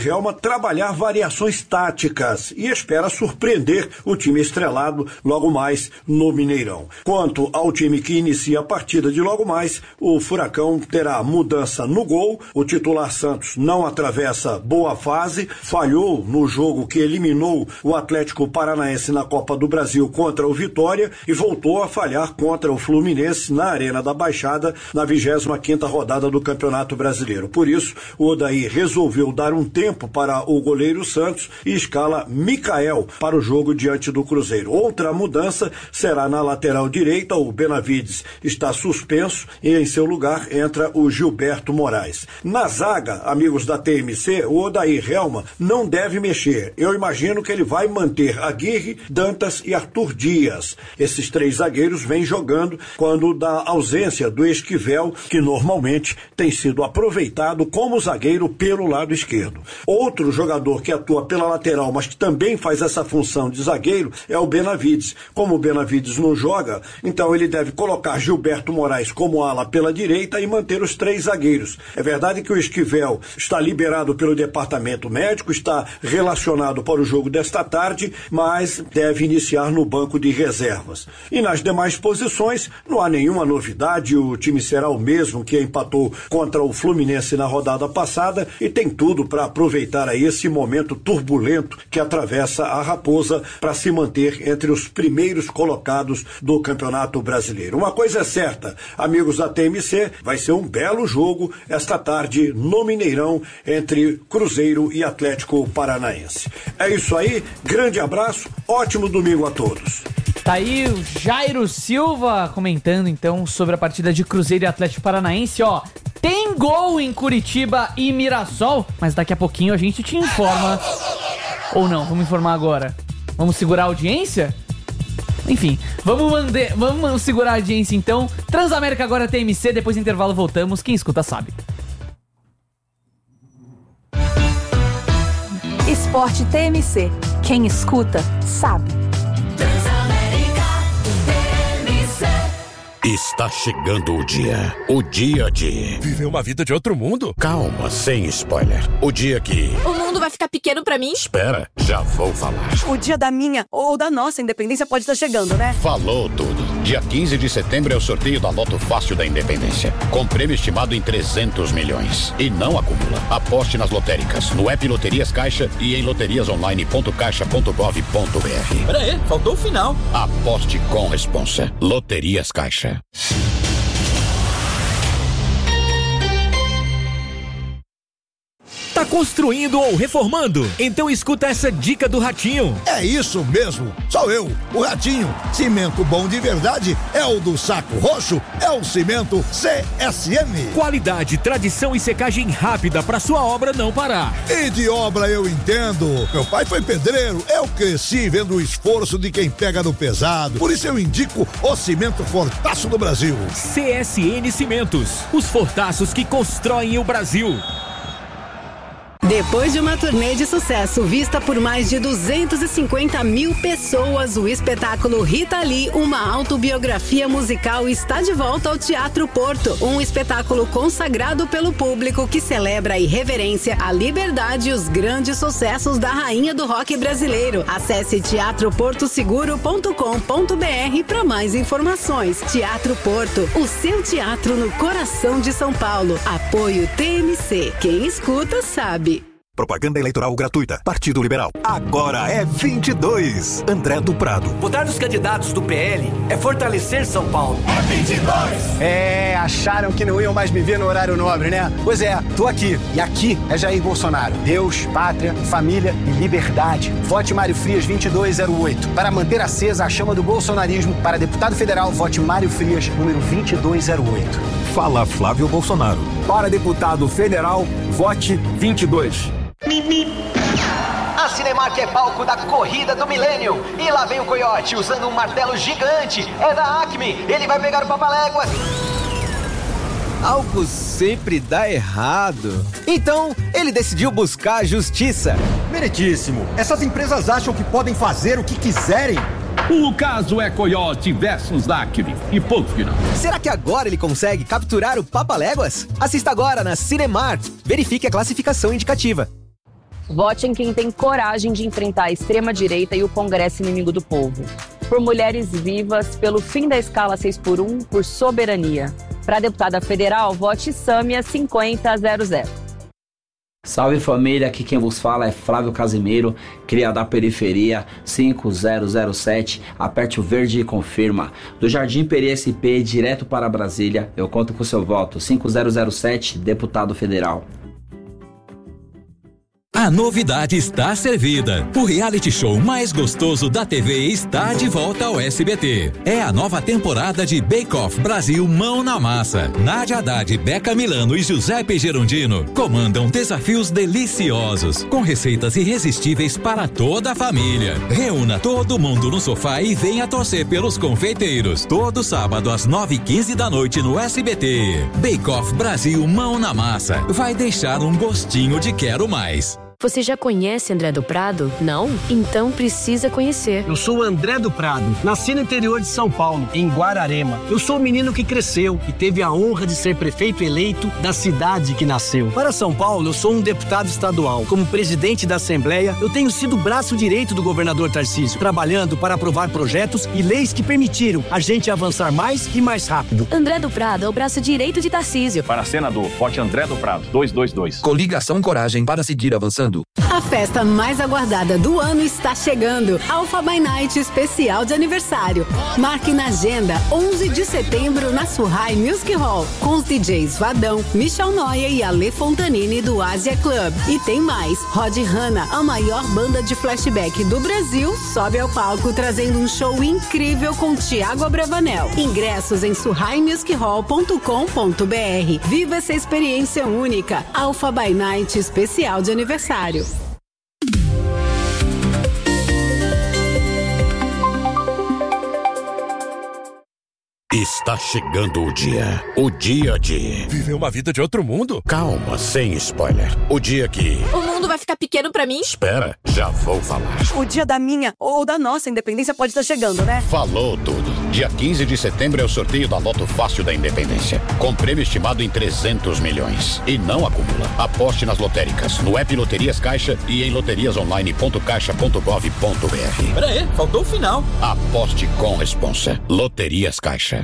Helma trabalhar variações táticas e espera surpreender o time estrelado logo mais no Mineirão. Quanto ao time que inicia a partida de logo mais, o Furacão terá mudança no gol. O titular Santos não atravessa boa fase, falhou no jogo que eliminou o Atlético Paranaense na Copa do Brasil contra o Vitória e voltou a falhar contra o Fluminense na Arena da Baixada na 25ª rodada do Campeonato Brasileiro. Por isso, o Odair resolveu dar um tempo para o goleiro Santos e escala Micael para o jogo diante do Cruzeiro. Outra mudança será na lateral direita. O Benavides está suspenso e em seu lugar entra o Gilberto Moraes. Na zaga, amigos da TMC, o Odair Helma não deve mexer. Eu imagino que ele vai manter Aguirre, Dantas e Arthur Dias. Esses 3 zagueiros vêm jogando quando da ausência do Esquivel, que normalmente tem sido aproveitado como zagueiro pelo lado esquerdo. Outro jogador que atua pela lateral, mas que também faz essa função de zagueiro, é o Benavides. Como o Benavides não joga, então ele deve colocar Gilberto Moraes como ala pela direita e manter os 3 zagueiros. É verdade que o Esquivel está liberado pelo departamento médico, está relacionado para o jogo desta tarde, mas deve iniciar no banco de reservas. E nas demais posições, não há nenhuma novidade, o time será o mesmo que empatou contra o Fluminense na rodada passada e tem tudo para aproveitar aí esse momento turbulento que atravessa a Raposa para se manter entre os primeiros colocados do Campeonato Brasileiro. Uma coisa é certa, amigos da TMC, vai ser um belo jogo esta tarde no Mineirão entre Cruzeiro e Atlético Paranaense. É isso aí, grande abraço, ótimo domingo a todos. Tá aí o Jairo Silva comentando então sobre a partida de Cruzeiro e Atlético Paranaense, ó. Tem gol em Curitiba e Mirassol, mas daqui a pouquinho a gente te informa. Ou não, vamos informar agora. Vamos segurar a audiência? Enfim, vamos segurar a audiência então. Transamérica agora TMC, depois do intervalo voltamos. Quem escuta sabe. Esporte TMC. Quem escuta sabe. Está chegando o dia de... Viver uma vida de outro mundo? Calma, sem spoiler. O dia que... O mundo vai ficar pequeno pra mim? Espera, já vou falar. O dia da minha ou da nossa independência pode estar chegando, né? Falou tudo. Dia 15 de setembro é o sorteio da Loto Fácil da Independência. Com prêmio estimado em 300 milhões. E não acumula. Aposte nas lotéricas, no app Loterias Caixa e em loteriasonline.caixa.gov.br. Peraí, faltou o final. Aposte com responsa. Loterias Caixa. Tá construindo ou reformando? Então escuta essa dica do Ratinho. É isso mesmo, sou eu, o Ratinho. Cimento bom de verdade é o do Saco Roxo, é o cimento CSM. Qualidade, tradição e secagem rápida pra sua obra não parar. E de obra eu entendo. Meu pai foi pedreiro, eu cresci vendo o esforço de quem pega no pesado. Por isso eu indico o cimento Fortaço do Brasil. CSN Cimentos, os fortaços que constroem o Brasil. Depois de uma turnê de sucesso vista por mais de 250 mil pessoas, o espetáculo Rita Lee, uma autobiografia musical, está de volta ao Teatro Porto. Um espetáculo consagrado pelo público que celebra a irreverência, a liberdade e os grandes sucessos da rainha do rock brasileiro. Acesse teatroportoseguro.com.br para mais informações. Teatro Porto, o seu teatro no coração de São Paulo. Apoio TMC. Quem escuta sabe. Propaganda eleitoral gratuita. Partido Liberal. Agora é 22. André do Prado. Votar nos candidatos do PL é fortalecer São Paulo. É 22. Acharam que não iam mais me ver no horário nobre, né? Pois é, tô aqui. E aqui é Jair Bolsonaro. Deus, pátria, família e liberdade. Vote Mário Frias 2208. Para manter acesa a chama do bolsonarismo, para deputado federal, vote Mário Frias, número 2208. Fala Flávio Bolsonaro. Para deputado federal, vote 22. A Cinemark é palco da corrida do milênio. E lá vem o Coyote usando um martelo gigante. É da Acme. Ele vai pegar o Papaléguas. Algo sempre dá errado. Então, ele decidiu buscar a justiça. Meritíssimo. Essas empresas acham que podem fazer o que quiserem. O caso é Coyote versus Acme e ponto final. Será que agora ele consegue capturar o Papaléguas? Assista agora na Cinemark. Verifique a classificação indicativa. Vote em quem tem coragem de enfrentar a extrema-direita e o Congresso inimigo do povo. Por mulheres vivas, pelo fim da escala 6x1, por soberania. Para deputada federal, vote Sâmia 5000. Salve família, aqui quem vos fala é Flávio Casimiro, cria da periferia 5007, aperte o verde e confirma. Do Jardim Peri SP, direto para Brasília, eu conto com seu voto, 5007, deputado federal. A novidade está servida. O reality show mais gostoso da TV está de volta ao SBT. É a nova temporada de Bake Off Brasil Mão na Massa. Nádia Haddad, Beca Milano e Giuseppe Gerondino comandam desafios deliciosos, com receitas irresistíveis para toda a família. Reúna todo mundo no sofá e venha torcer pelos confeiteiros. Todo sábado às 9h15 da noite no SBT. Bake Off Brasil Mão na Massa. Vai deixar um gostinho de quero mais. Você já conhece André do Prado? Não? Então precisa conhecer. Eu sou o André do Prado, nasci no interior de São Paulo, em Guararema. Eu sou o menino que cresceu e teve a honra de ser prefeito eleito da cidade que nasceu. Para São Paulo, eu sou um deputado estadual. Como presidente da Assembleia, eu tenho sido o braço direito do governador Tarcísio, trabalhando para aprovar projetos e leis que permitiram a gente avançar mais e mais rápido. André do Prado é o braço direito de Tarcísio. Para senador, vote André do Prado, 222. Coligação Coragem para seguir avançando. A festa mais aguardada do ano está chegando. Alpha by Night especial de aniversário. Marque na agenda 11 de setembro na Surrai Music Hall, com os DJs Vadão, Michel Noia e Ale Fontanini do Asia Club. E tem mais, Rod Hanna, a maior banda de flashback do Brasil, sobe ao palco trazendo um show incrível com Thiago Abravanel. Ingressos em surraimusichall.com.br. Viva essa experiência única. Alpha by Night especial de aniversário. Está chegando o dia de... Viver uma vida de outro mundo? Calma, sem spoiler. O dia que... O mundo vai ficar pequeno pra mim? Espera, já vou falar. O dia da minha ou da nossa independência pode estar chegando, né? Falou tudo. Dia 15 de setembro é o sorteio da Loto Fácil da Independência, com prêmio estimado em 300 milhões. E não acumula. Aposte nas lotéricas, no app Loterias Caixa e em loteriasonline.caixa.gov.br. Pera aí, faltou o final. Aposte com responsa. Loterias Caixa.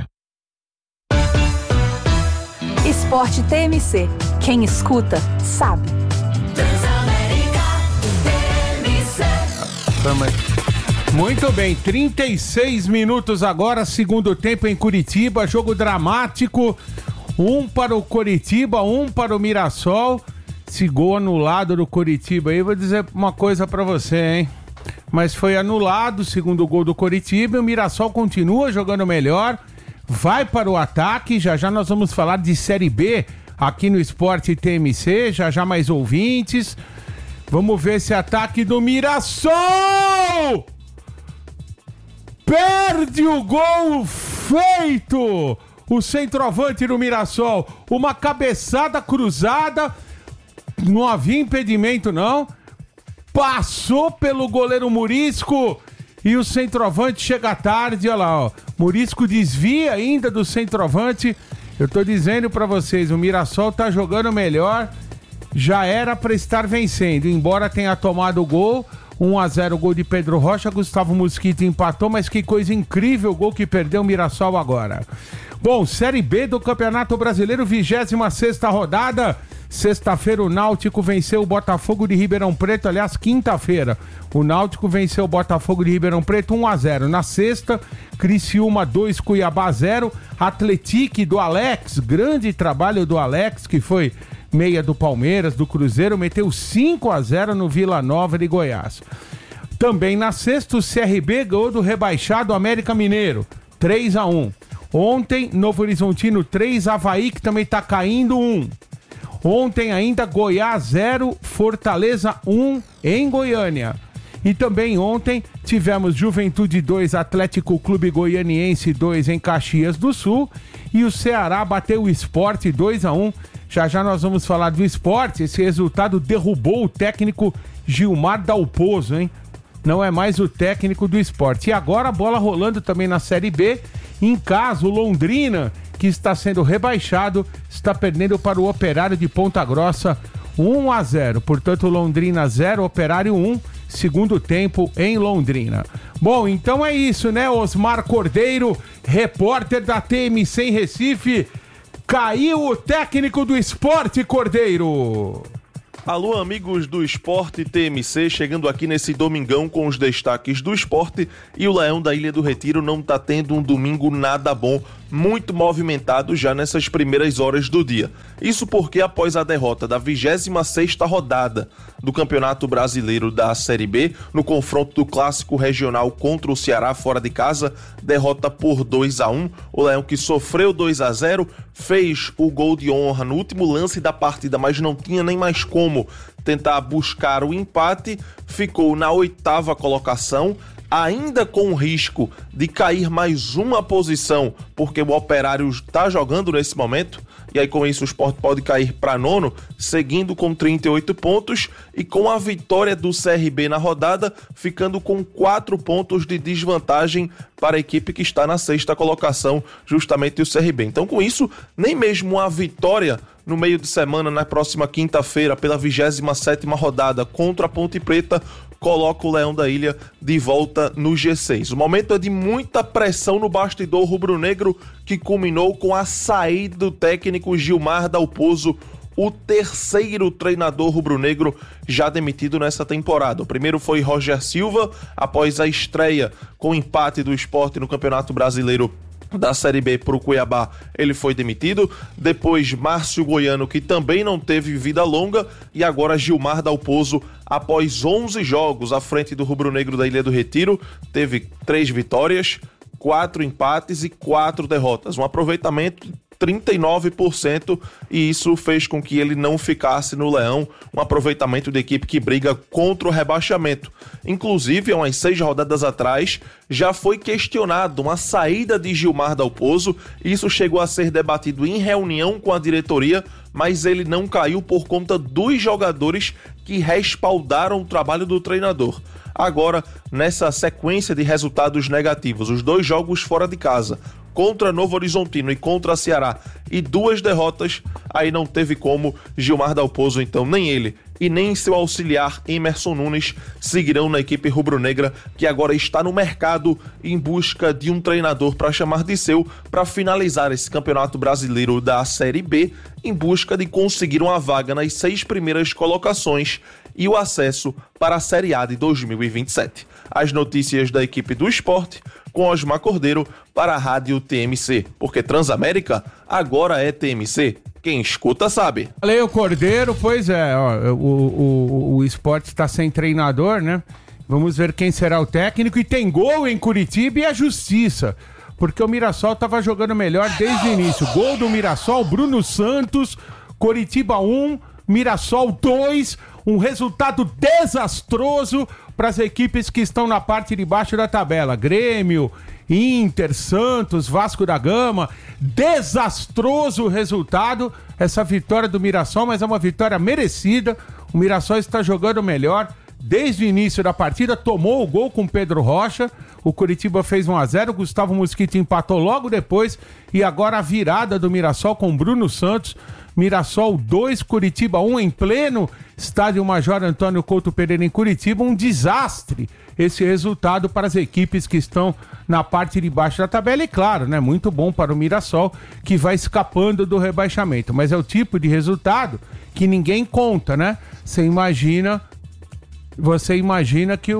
Esporte TMC. Quem escuta, sabe. Muito bem, 36 minutos agora, segundo tempo em Curitiba, jogo dramático, um para o Coritiba, um para o Mirassol. Esse gol anulado do Coritiba aí, vou dizer uma coisa pra você, hein? Mas foi anulado o segundo gol do Coritiba e o Mirassol continua jogando melhor, vai para o ataque. Já já nós vamos falar de Série B aqui no Esporte TMC, já já mais ouvintes. Vamos ver esse ataque do Mirassol! Perde o gol feito! O centroavante do Mirassol, uma cabeçada cruzada, não havia impedimento não, passou pelo goleiro Murisco e o centroavante chega tarde, olha lá, ó. Murisco desvia ainda do centroavante. Eu tô dizendo pra vocês, o Mirassol tá jogando melhor, já era pra estar vencendo, embora tenha tomado o gol. 1-0 gol de Pedro Rocha, Gustavo Mosquito empatou, mas que coisa incrível o gol que perdeu o Mirassol agora. Bom, Série B do Campeonato Brasileiro, 26ª rodada. Sexta-feira o Náutico venceu o Botafogo de Ribeirão Preto, aliás, quinta-feira. O Náutico venceu o Botafogo de Ribeirão Preto 1-0. Na sexta, Criciúma 2, Cuiabá 0. Atletique do Alex, grande trabalho do Alex, que foi meia do Palmeiras, do Cruzeiro, meteu 5-0 no Vila Nova de Goiás. Também na sexta, o CRB ganhou do rebaixado América Mineiro, 3-1. Ontem, Novo Horizontino 3, Avaí, que também tá caindo, 1. Ontem ainda, Goiás 0, Fortaleza 1 em Goiânia. E também ontem tivemos Juventude 2, Atlético Clube Goianiense 2 em Caxias do Sul. E o Ceará bateu o Sport 2-1. Já já nós vamos falar do Sport. Esse resultado derrubou o técnico Gilmar Dalpozo, hein? Não é mais o técnico do Sport. E agora a bola rolando também na Série B. Em casa, o Londrina, que está sendo rebaixado, está perdendo para o Operário de Ponta Grossa 1-0. Portanto, Londrina 0, Operário 1, segundo tempo em Londrina. Bom, então é isso, né? Osmar Cordeiro, repórter da TMC em Recife. Caiu o técnico do Sport, Cordeiro. Alô, amigos do Esporte TMC, chegando aqui nesse domingão com os destaques do esporte, e o Leão da Ilha do Retiro não tá tendo um domingo nada bom, muito movimentado já nessas primeiras horas do dia. Isso porque após a derrota da 26ª rodada do Campeonato Brasileiro da Série B, no confronto do Clássico Regional contra o Ceará fora de casa, derrota por 2-1, o Leão que sofreu 2-0, fez o gol de honra no último lance da partida, mas não tinha nem mais como tentar buscar o empate, ficou na 8ª colocação, ainda com o risco de cair mais uma posição, porque o Operário está jogando nesse momento, e aí com isso o Sport pode cair para 9º, seguindo com 38 pontos, e com a vitória do CRB na rodada, ficando com 4 pontos de desvantagem para a equipe que está na 6ª colocação, justamente o CRB. Então com isso, nem mesmo a vitória no meio de semana, na próxima quinta-feira, pela 27ª rodada contra a Ponte Preta, coloca o Leão da Ilha de volta no G6. O momento é de muita pressão no bastidor rubro-negro, que culminou com a saída do técnico Gilmar Dalpozo, o terceiro treinador rubro-negro já demitido nessa temporada. O primeiro foi Roger Silva, após a estreia com o empate do Sport no Campeonato Brasileiro da Série B para o Cuiabá, ele foi demitido. Depois Márcio Goiano, que também não teve vida longa, e agora Gilmar Dalpozo, após 11 jogos à frente do rubro-negro da Ilha do Retiro, teve 3 vitórias, 4 empates e 4 derrotas, um aproveitamento 39%, e isso fez com que ele não ficasse no Leão, um aproveitamento de equipe que briga contra o rebaixamento. Inclusive, há umas 6 rodadas atrás, já foi questionado uma saída de Gilmar Dalpozo, isso chegou a ser debatido em reunião com a diretoria, mas ele não caiu por conta dos jogadores que respaldaram o trabalho do treinador. Agora, nessa sequência de resultados negativos, os 2 jogos fora de casa, contra Novo Horizontino e contra Ceará, e 2 derrotas, aí não teve como Gilmar Dalpozo, então nem ele e nem seu auxiliar Emerson Nunes seguirão na equipe rubro-negra, que agora está no mercado em busca de um treinador para chamar de seu, para finalizar esse Campeonato Brasileiro da Série B, em busca de conseguir uma vaga nas 6 primeiras colocações e o acesso para a Série A de 2027. As notícias da equipe do Esporte, com Osmar Cordeiro, para a Rádio TMC, porque Transamérica agora é TMC. Quem escuta sabe. Valeu, Cordeiro. Pois é, ó, o Sport está sem treinador, né? Vamos ver quem será o técnico. E tem gol em Curitiba e a Justiça, porque o Mirassol estava jogando melhor desde o início. Gol do Mirassol, Bruno Santos, Coritiba 1, Mirassol 2, um resultado desastroso para as equipes que estão na parte de baixo da tabela. Grêmio, Inter, Santos, Vasco da Gama. Desastroso resultado, essa vitória do Mirassol, mas é uma vitória merecida. O Mirassol está jogando melhor desde o início da partida, tomou o gol com Pedro Rocha. O Curitiba fez 1-0, Gustavo Mosquito empatou logo depois, e agora a virada do Mirassol com Bruno Santos. Mirassol 2, Curitiba 1, em pleno estádio Major Antônio Couto Pereira em Curitiba. Um desastre esse resultado para as equipes que estão na parte de baixo da tabela, e claro, né, muito bom para o Mirassol, que vai escapando do rebaixamento, mas é o tipo de resultado que ninguém conta, né? Você imagina que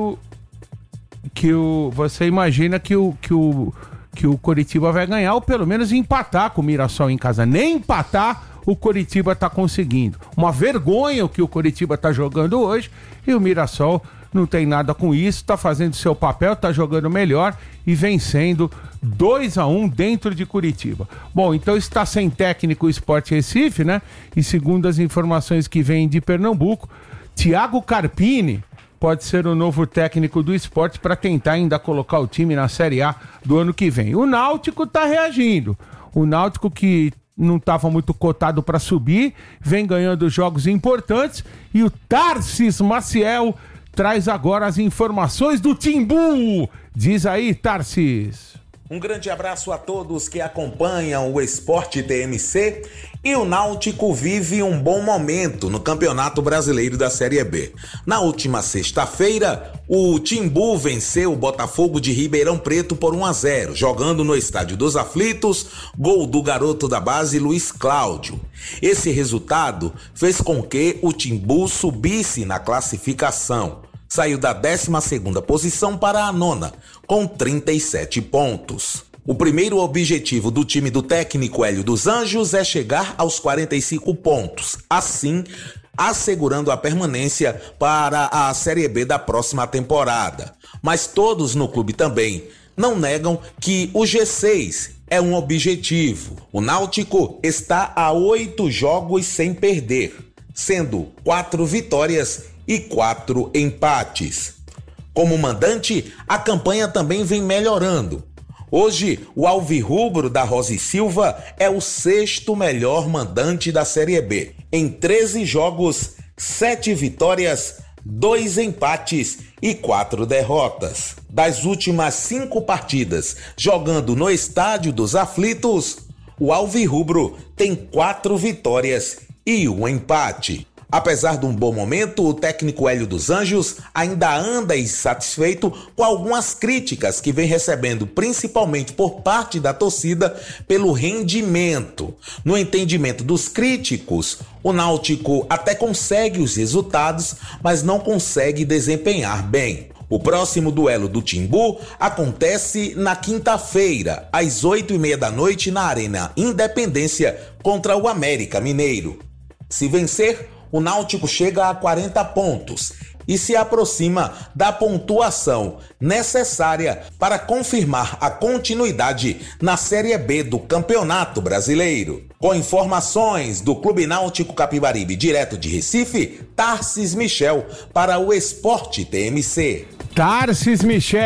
o Coritiba vai ganhar, ou pelo menos empatar com o Mirassol em casa. Nem empatar o Coritiba tá conseguindo. Uma vergonha o que o Coritiba tá jogando hoje, e o Mirassol não tem nada com isso, tá fazendo seu papel, tá jogando melhor e vencendo 2-1 dentro de Curitiba. Bom, então está sem técnico o Sport Recife, né? E segundo as informações que vêm de Pernambuco, Thiago Carpini pode ser o novo técnico do Sport para tentar ainda colocar o time na Série A do ano que vem. O Náutico tá reagindo. O Náutico, que não estava muito cotado para subir, vem ganhando jogos importantes, e o Tarsis Maciel traz agora as informações do Timbu. Diz aí, Tarsis. Um grande abraço a todos que acompanham o Esporte TMC. E o Náutico vive um bom momento no Campeonato Brasileiro da Série B. Na última sexta-feira, o Timbu venceu o Botafogo de Ribeirão Preto por 1-0, jogando no Estádio dos Aflitos, gol do garoto da base Luiz Cláudio. Esse resultado fez com que o Timbu subisse na classificação. Saiu da 12ª posição para a 9ª, com 37 pontos. O primeiro objetivo do time do técnico Hélio dos Anjos é chegar aos 45 pontos, assim assegurando a permanência para a Série B da próxima temporada. Mas todos no clube também não negam que o G6 é um objetivo. O Náutico está a 8 jogos sem perder, sendo 4 vitórias e 4 empates. Como mandante, a campanha também vem melhorando. Hoje, o Alvirrubro da Rosa e Silva é o 6º melhor mandante da Série B. Em 13 jogos, 7 vitórias, 2 empates e 4 derrotas. Das últimas 5 partidas, jogando no Estádio dos Aflitos, o Alvirrubro tem 4 vitórias e 1 empate. Apesar de um bom momento, o técnico Hélio dos Anjos ainda anda insatisfeito com algumas críticas que vem recebendo, principalmente por parte da torcida, pelo rendimento. No entendimento dos críticos, o Náutico até consegue os resultados, mas não consegue desempenhar bem. O próximo duelo do Timbu acontece na quinta-feira, às 20h30 da noite, na Arena Independência, contra o América Mineiro. Se vencer, o Náutico chega a 40 pontos e se aproxima da pontuação necessária para confirmar a continuidade na Série B do Campeonato Brasileiro. Com informações do Clube Náutico Capibaribe, direto de Recife, Tarcis Michel para o Esporte TMC. Tarcis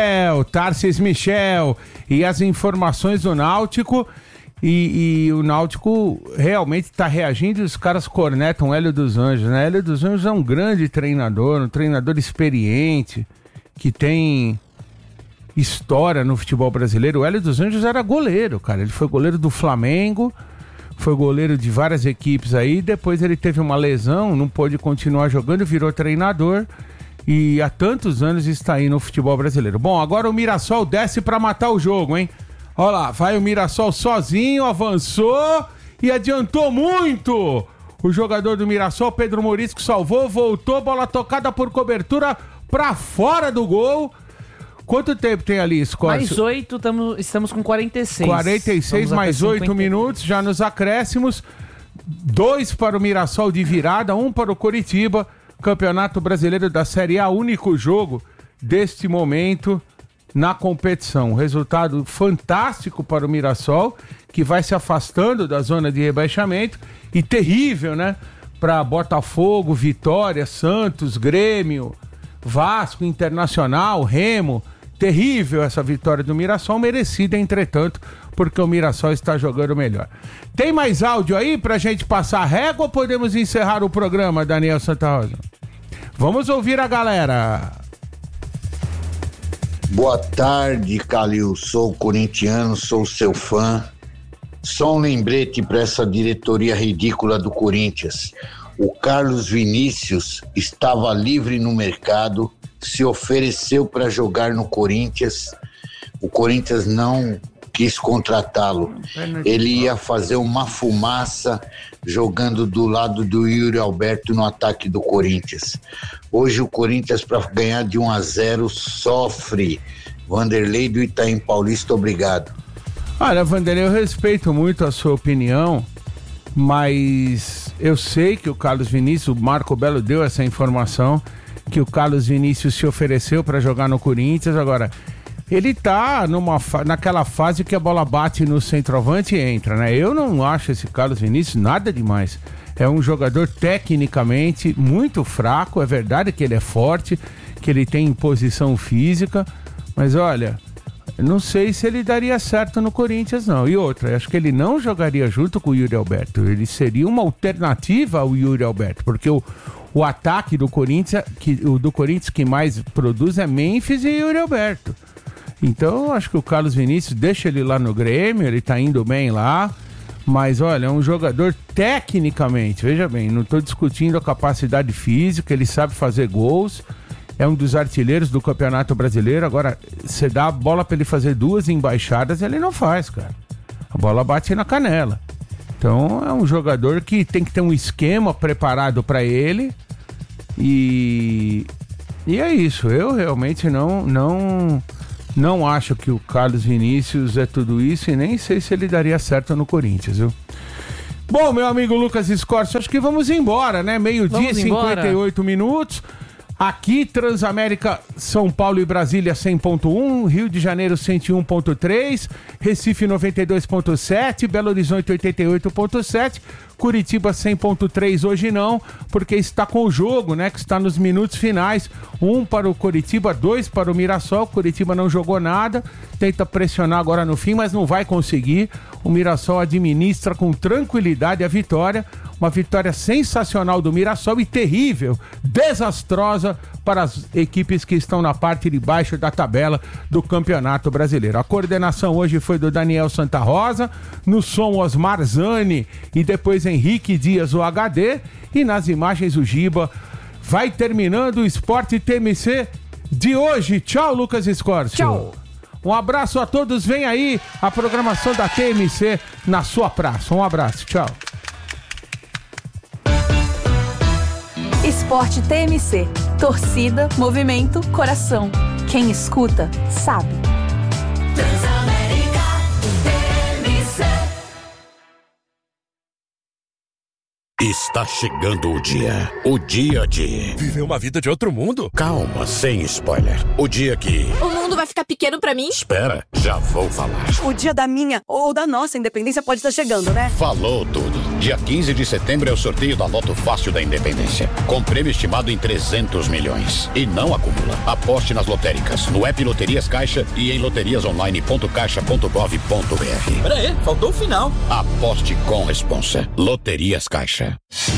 Michel e as informações do Náutico. E o Náutico realmente está reagindo e os caras cornetam o Hélio dos Anjos, né? Hélio dos Anjos é um grande treinador, um treinador experiente, que tem história no futebol brasileiro. O Hélio dos Anjos era goleiro, cara. Ele foi goleiro do Flamengo, foi goleiro de várias equipes aí. Depois ele teve uma lesão, não pôde continuar jogando, virou treinador. E há tantos anos está aí no futebol brasileiro. Bom, agora o Mirassol desce para matar o jogo, hein? Olha lá, vai o Mirassol sozinho, avançou e adiantou muito. O jogador do Mirassol, Pedro Morisco, salvou, voltou, bola tocada por cobertura pra fora do gol. Quanto tempo tem ali, Scott? Mais 8, estamos com 46. 46 mais 8 minutos, já nos acréscimos. 2 para o Mirassol de virada, 1 para o Coritiba. Campeonato Brasileiro da Série A, único jogo deste momento na competição. Resultado fantástico para o Mirassol, que vai se afastando da zona de rebaixamento, e terrível, né? Para Botafogo, Vitória, Santos, Grêmio, Vasco, Internacional, Remo. Terrível essa vitória do Mirassol, merecida, entretanto, porque o Mirassol está jogando melhor. Tem mais áudio aí pra gente passar a régua ou podemos encerrar o programa, Daniel Santa Rosa? Vamos ouvir a galera. Boa tarde, Calil. Sou corintiano, sou seu fã. Só um lembrete para essa diretoria ridícula do Corinthians. O Carlos Vinícius estava livre no mercado, se ofereceu para jogar no Corinthians. O Corinthians não quis contratá-lo. Ele ia fazer uma fumaça jogando do lado do Yuri Alberto no ataque do Corinthians. Hoje o Corinthians, para ganhar de 1-0, sofre. Vanderlei do Itaim Paulista, obrigado. Olha, Vanderlei, eu respeito muito a sua opinião, mas eu sei que o Carlos Vinícius, o Marco Belo deu essa informação, que o Carlos Vinícius se ofereceu para jogar no Corinthians. Agora, ele tá naquela fase que a bola bate no centroavante e entra, né? Eu não acho esse Carlos Vinícius nada demais. É um jogador tecnicamente muito fraco, é verdade que ele é forte, que ele tem imposição física, mas olha, não sei se ele daria certo no Corinthians, não. E outra, acho que ele não jogaria junto com o Yuri Alberto. Ele seria uma alternativa ao Yuri Alberto, porque o ataque do Corinthians, o do Corinthians que mais produz é Memphis e Yuri Alberto. Então eu acho que o Carlos Vinícius, deixa ele lá no Grêmio, ele tá indo bem lá, mas olha, é um jogador tecnicamente, veja bem, não tô discutindo a capacidade física, ele sabe fazer gols, é um dos artilheiros do Campeonato Brasileiro. Agora, você dá a bola pra ele fazer 2 embaixadas, ele não faz, cara. A bola bate na canela. Então é um jogador que tem que ter um esquema preparado pra ele. E é isso. Eu realmente não acho que o Carlos Vinícius é tudo isso e nem sei se ele daria certo no Corinthians, viu? Bom, meu amigo Lucas Scorcio, acho que vamos embora, né? Meio-dia, 58 minutos. Aqui, Transamérica, São Paulo e Brasília 100.1, Rio de Janeiro 101.3, Recife 92.7, Belo Horizonte 88.7, Curitiba 100.3 hoje não, porque está com o jogo, né, que está nos minutos finais, 1 para o Curitiba, 2 para o Mirassol. Curitiba não jogou nada, tenta pressionar agora no fim, mas não vai conseguir. O Mirassol administra com tranquilidade a vitória. Uma vitória sensacional do Mirassol e terrível, desastrosa para as equipes que estão na parte de baixo da tabela do Campeonato Brasileiro. A coordenação hoje foi do Daniel Santa Rosa, no som Osmar Zani e depois Henrique Dias, o HD, e nas imagens o Giba. Vai terminando o Esporte TMC de hoje. Tchau, Lucas Scorcio. Tchau. Um abraço a todos. Vem aí a programação da TMC na sua praça. Um abraço. Tchau. Esporte TMC. Torcida, movimento, coração. Quem escuta, sabe. Transamérica TMC. Está chegando o dia de... Viver uma vida de outro mundo? Calma, sem spoiler. O dia que... O mundo vai ficar pequeno pra mim? Espera, já vou falar. O dia da minha ou da nossa independência pode estar chegando, né? Falou tudo. Dia 15 de setembro é o sorteio da Loto Fácil da Independência, com prêmio estimado em 300 milhões. E não acumula. Aposte nas lotéricas, no app Loterias Caixa e em loteriasonline.caixa.gov.br. Pera aí, faltou o final. Aposte com responsa. Loterias Caixa.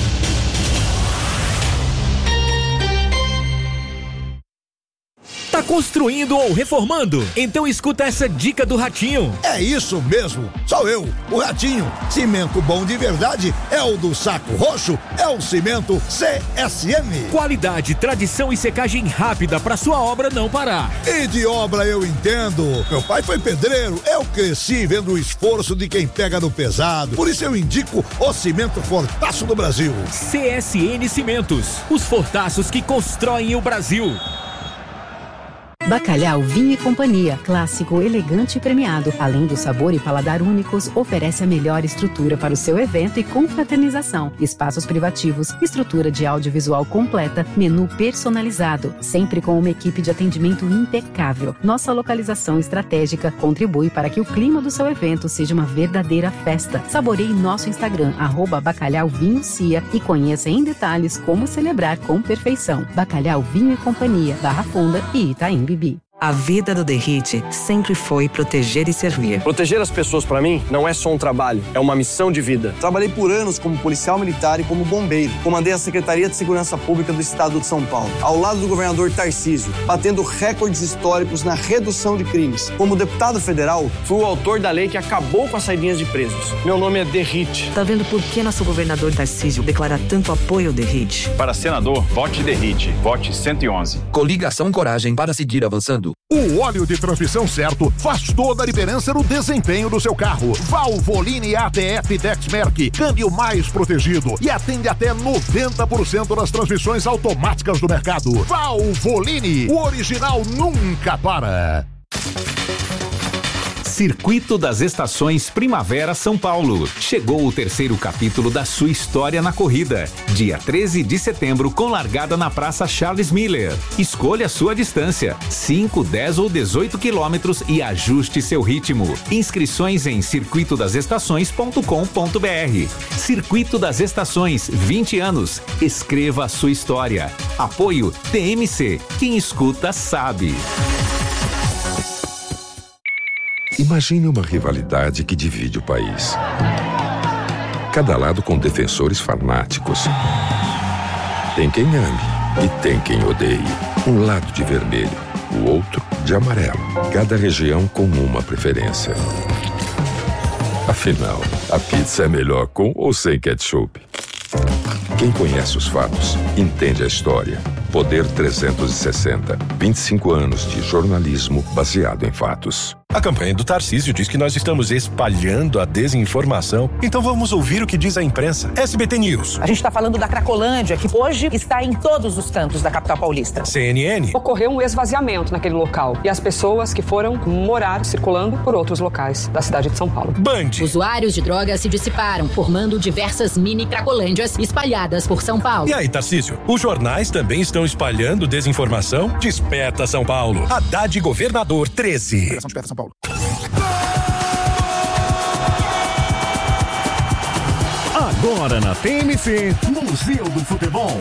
Tá construindo ou reformando? Então escuta essa dica do Ratinho. É isso mesmo, sou eu, o Ratinho. Cimento bom de verdade é o do Saco Roxo, é o cimento CSM. Qualidade, tradição e secagem rápida pra sua obra não parar. E de obra eu entendo. Meu pai foi pedreiro, eu cresci vendo o esforço de quem pega no pesado. Por isso eu indico o cimento Fortaço do Brasil. CSN Cimentos, os fortaços que constroem o Brasil. Bacalhau Vinho e Companhia, clássico, elegante e premiado. Além do sabor e paladar únicos, oferece a melhor estrutura para o seu evento e confraternização. Espaços privativos, estrutura de audiovisual completa, menu personalizado, sempre com uma equipe de atendimento impecável. Nossa localização estratégica contribui para que o clima do seu evento seja uma verdadeira festa. Saboreie nosso Instagram, @bacalhauvinhocia, e conheça em detalhes como celebrar com perfeição. Bacalhau Vinho e Companhia, Barra Funda e Itaim Bibi. A vida do Derrite sempre foi proteger e servir. Proteger as pessoas, pra mim, não é só um trabalho, é uma missão de vida. Trabalhei por anos como policial militar e como bombeiro. Comandei a Secretaria de Segurança Pública do Estado de São Paulo, ao lado do governador Tarcísio, batendo recordes históricos na redução de crimes. Como deputado federal, fui o autor da lei que acabou com as saidinhas de presos. Meu nome é Derrite. Tá vendo por que nosso governador Tarcísio declara tanto apoio ao Derrite? Para senador, vote Derrite. Vote 111. Coligação Coragem para seguir avançando. O óleo de transmissão certo faz toda a diferença no desempenho do seu carro. Valvoline ATF Dexmerc, câmbio mais protegido e atende até 90% das transmissões automáticas do mercado. Valvoline, o original nunca para. Circuito das Estações Primavera São Paulo. Chegou o terceiro capítulo da sua história na corrida. Dia 13 de setembro, com largada na Praça Charles Miller. Escolha sua distância, 5, 10 ou 18 quilômetros e ajuste seu ritmo. Inscrições em circuitodasestações.com.br. Circuito das Estações, 20 anos. Escreva a sua história. Apoio TMC. Quem escuta sabe. Imagine uma rivalidade que divide o país. Cada lado com defensores fanáticos. Tem quem ame e tem quem odeie. Um lado de vermelho o outro de amarelo. Cada região com uma preferência. Afinal, a pizza é melhor com ou sem ketchup? Quem conhece os fatos, entende a história. Poder 360. 25 anos de jornalismo baseado em fatos. A campanha do Tarcísio diz que nós estamos espalhando a desinformação. Então vamos ouvir o que diz a imprensa. SBT News. A gente está falando da Cracolândia, que hoje está em todos os cantos da capital paulista. CNN. Ocorreu um esvaziamento naquele local e as pessoas que foram morar circulando por outros locais da cidade de São Paulo. Band. Usuários de drogas se dissiparam, formando diversas mini Cracolândias espalhadas por São Paulo. E aí, Tarcísio, os jornais também estão espalhando desinformação? Desperta São Paulo. Haddad Governador 13. Desperta São Paulo. Agora na TMC, Museu do Futebol.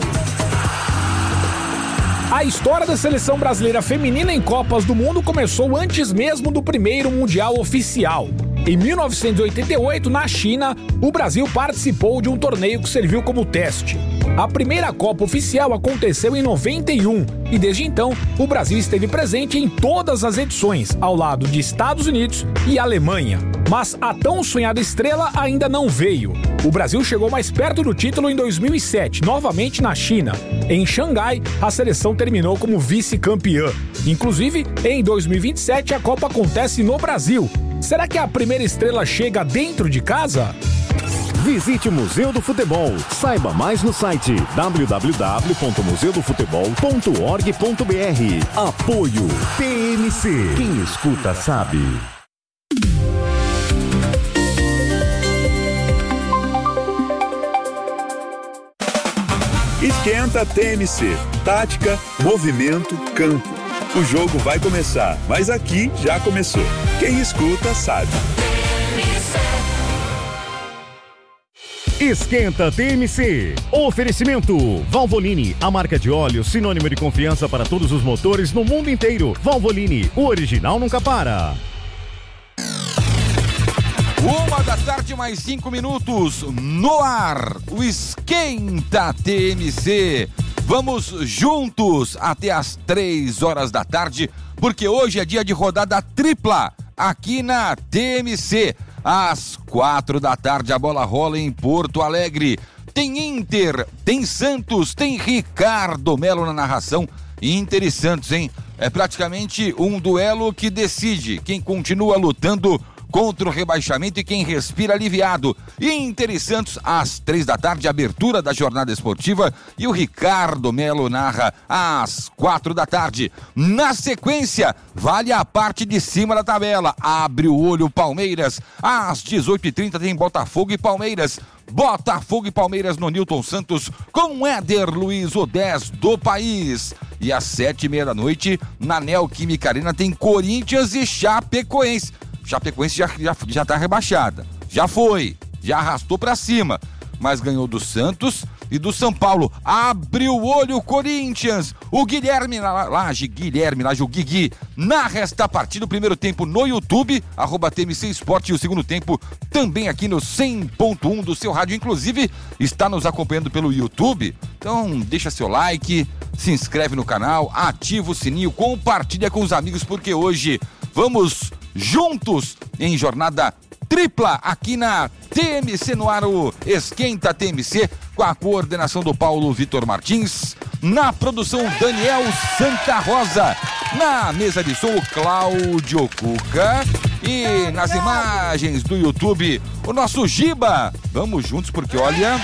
A história da seleção brasileira feminina em Copas do Mundo começou antes mesmo do primeiro Mundial oficial. Em 1988, na China, o Brasil participou de um torneio que serviu como teste. A primeira Copa oficial aconteceu em 91 e desde então o Brasil esteve presente em todas as edições, ao lado de Estados Unidos e Alemanha. Mas a tão sonhada estrela ainda não veio. O Brasil chegou mais perto do título em 2007, novamente na China. Em Xangai, a seleção terminou como vice-campeã. Inclusive, em 2027 a Copa acontece no Brasil. Será que a primeira estrela chega dentro de casa? Visite o Museu do Futebol. Saiba mais no site www.museudofutebol.org.br. Apoio TMC. Quem escuta sabe. Esquenta TMC. Tática, movimento, campo. O jogo vai começar, mas aqui já começou. Quem escuta sabe. Esquenta TMC. Oferecimento Valvoline, a marca de óleo sinônimo de confiança para todos os motores no mundo inteiro. Valvoline, o original nunca para. 1h mais 5 minutos no ar. O Esquenta TMC. Vamos juntos até as 3 horas da tarde, porque hoje é dia de rodada tripla aqui na TMC. Às 4 da tarde a bola rola em Porto Alegre. Tem Inter, tem Santos, tem Ricardo Melo na narração. Inter e Santos, hein? É praticamente um duelo que decide quem continua lutando contra o rebaixamento e quem respira aliviado. Inter e Santos, às 3 da tarde, abertura da jornada esportiva, e o Ricardo Melo narra às 4 da tarde. Na sequência, vale a parte de cima da tabela. Abre o olho Palmeiras. Às 18h30 tem Botafogo e Palmeiras. Botafogo e Palmeiras no Newton Santos, com Éder Luiz, o 10 do país. E às 7h30 da noite, na Neoquímica Arena, tem Corinthians e Chapecoense. Chapecoense já tá rebaixada. Já arrastou pra cima, mas ganhou do Santos e do São Paulo. Abre o olho o Corinthians. O Guilherme Laje, o Guigui, narra esta partida, o primeiro tempo no YouTube, @TMC Esporte, e o segundo tempo também aqui no 100.1 do seu rádio. Inclusive, está nos acompanhando pelo YouTube. Então, deixa seu like, se inscreve no canal, ativa o sininho, compartilha com os amigos, porque hoje vamos juntos em jornada tripla aqui na TMC, no ar o Esquenta TMC, com a coordenação do Paulo Vitor Martins, na produção Daniel Santa Rosa, na mesa de som o Cláudio Cuca e nas imagens do YouTube o nosso Giba. Vamos juntos porque olha,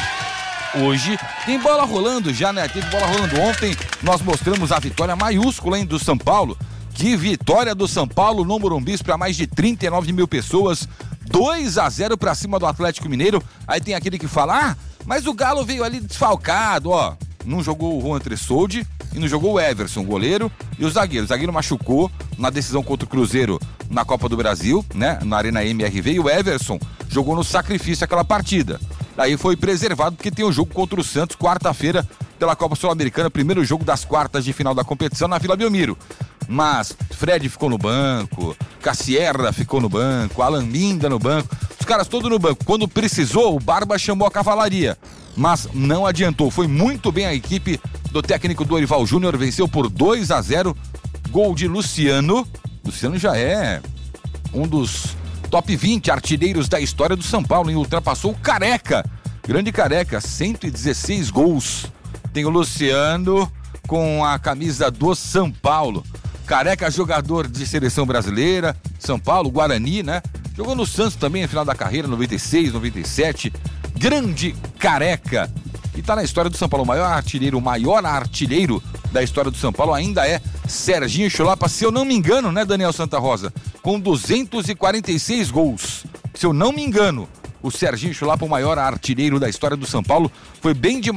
hoje tem bola rolando já, né? Teve bola rolando ontem, nós mostramos a vitória maiúscula, hein, do São Paulo. Que vitória do São Paulo no Morumbi para mais de 39 mil pessoas, 2-0 para cima do Atlético Mineiro. Aí tem aquele que fala, mas o Galo veio ali desfalcado, ó. Não jogou o Juan Tressoldi e não jogou o Everson, o goleiro e o zagueiro. O zagueiro machucou na decisão contra o Cruzeiro na Copa do Brasil, né? Na Arena MRV, e o Everson jogou no sacrifício aquela partida. Daí foi preservado porque tem o jogo contra o Santos, quarta-feira, pela Copa Sul-Americana, primeiro jogo das quartas de final da competição na Vila Belmiro. Mas Fred ficou no banco, Cassierra ficou no banco, Alan Minda no banco, os caras todos no banco. Quando precisou, o Barba chamou a cavalaria, mas não adiantou. Foi muito bem a equipe do técnico Dorival Júnior, venceu por 2-0 Gol de Luciano. Luciano já é um dos top 20 artilheiros da história do São Paulo, e ultrapassou o Careca. Grande Careca, 116 gols. Tem o Luciano com a camisa do São Paulo. Careca, jogador de seleção brasileira, São Paulo, Guarani, né? Jogou no Santos também no final da carreira, 96, 97. Grande Careca. E tá na história do São Paulo. O maior artilheiro da história do São Paulo ainda é Serginho Chulapa, se eu não me engano, né, Daniel Santa Rosa? Com 246 gols. Se eu não me engano, o Serginho Chulapa, o maior artilheiro da história do São Paulo, foi bem demais.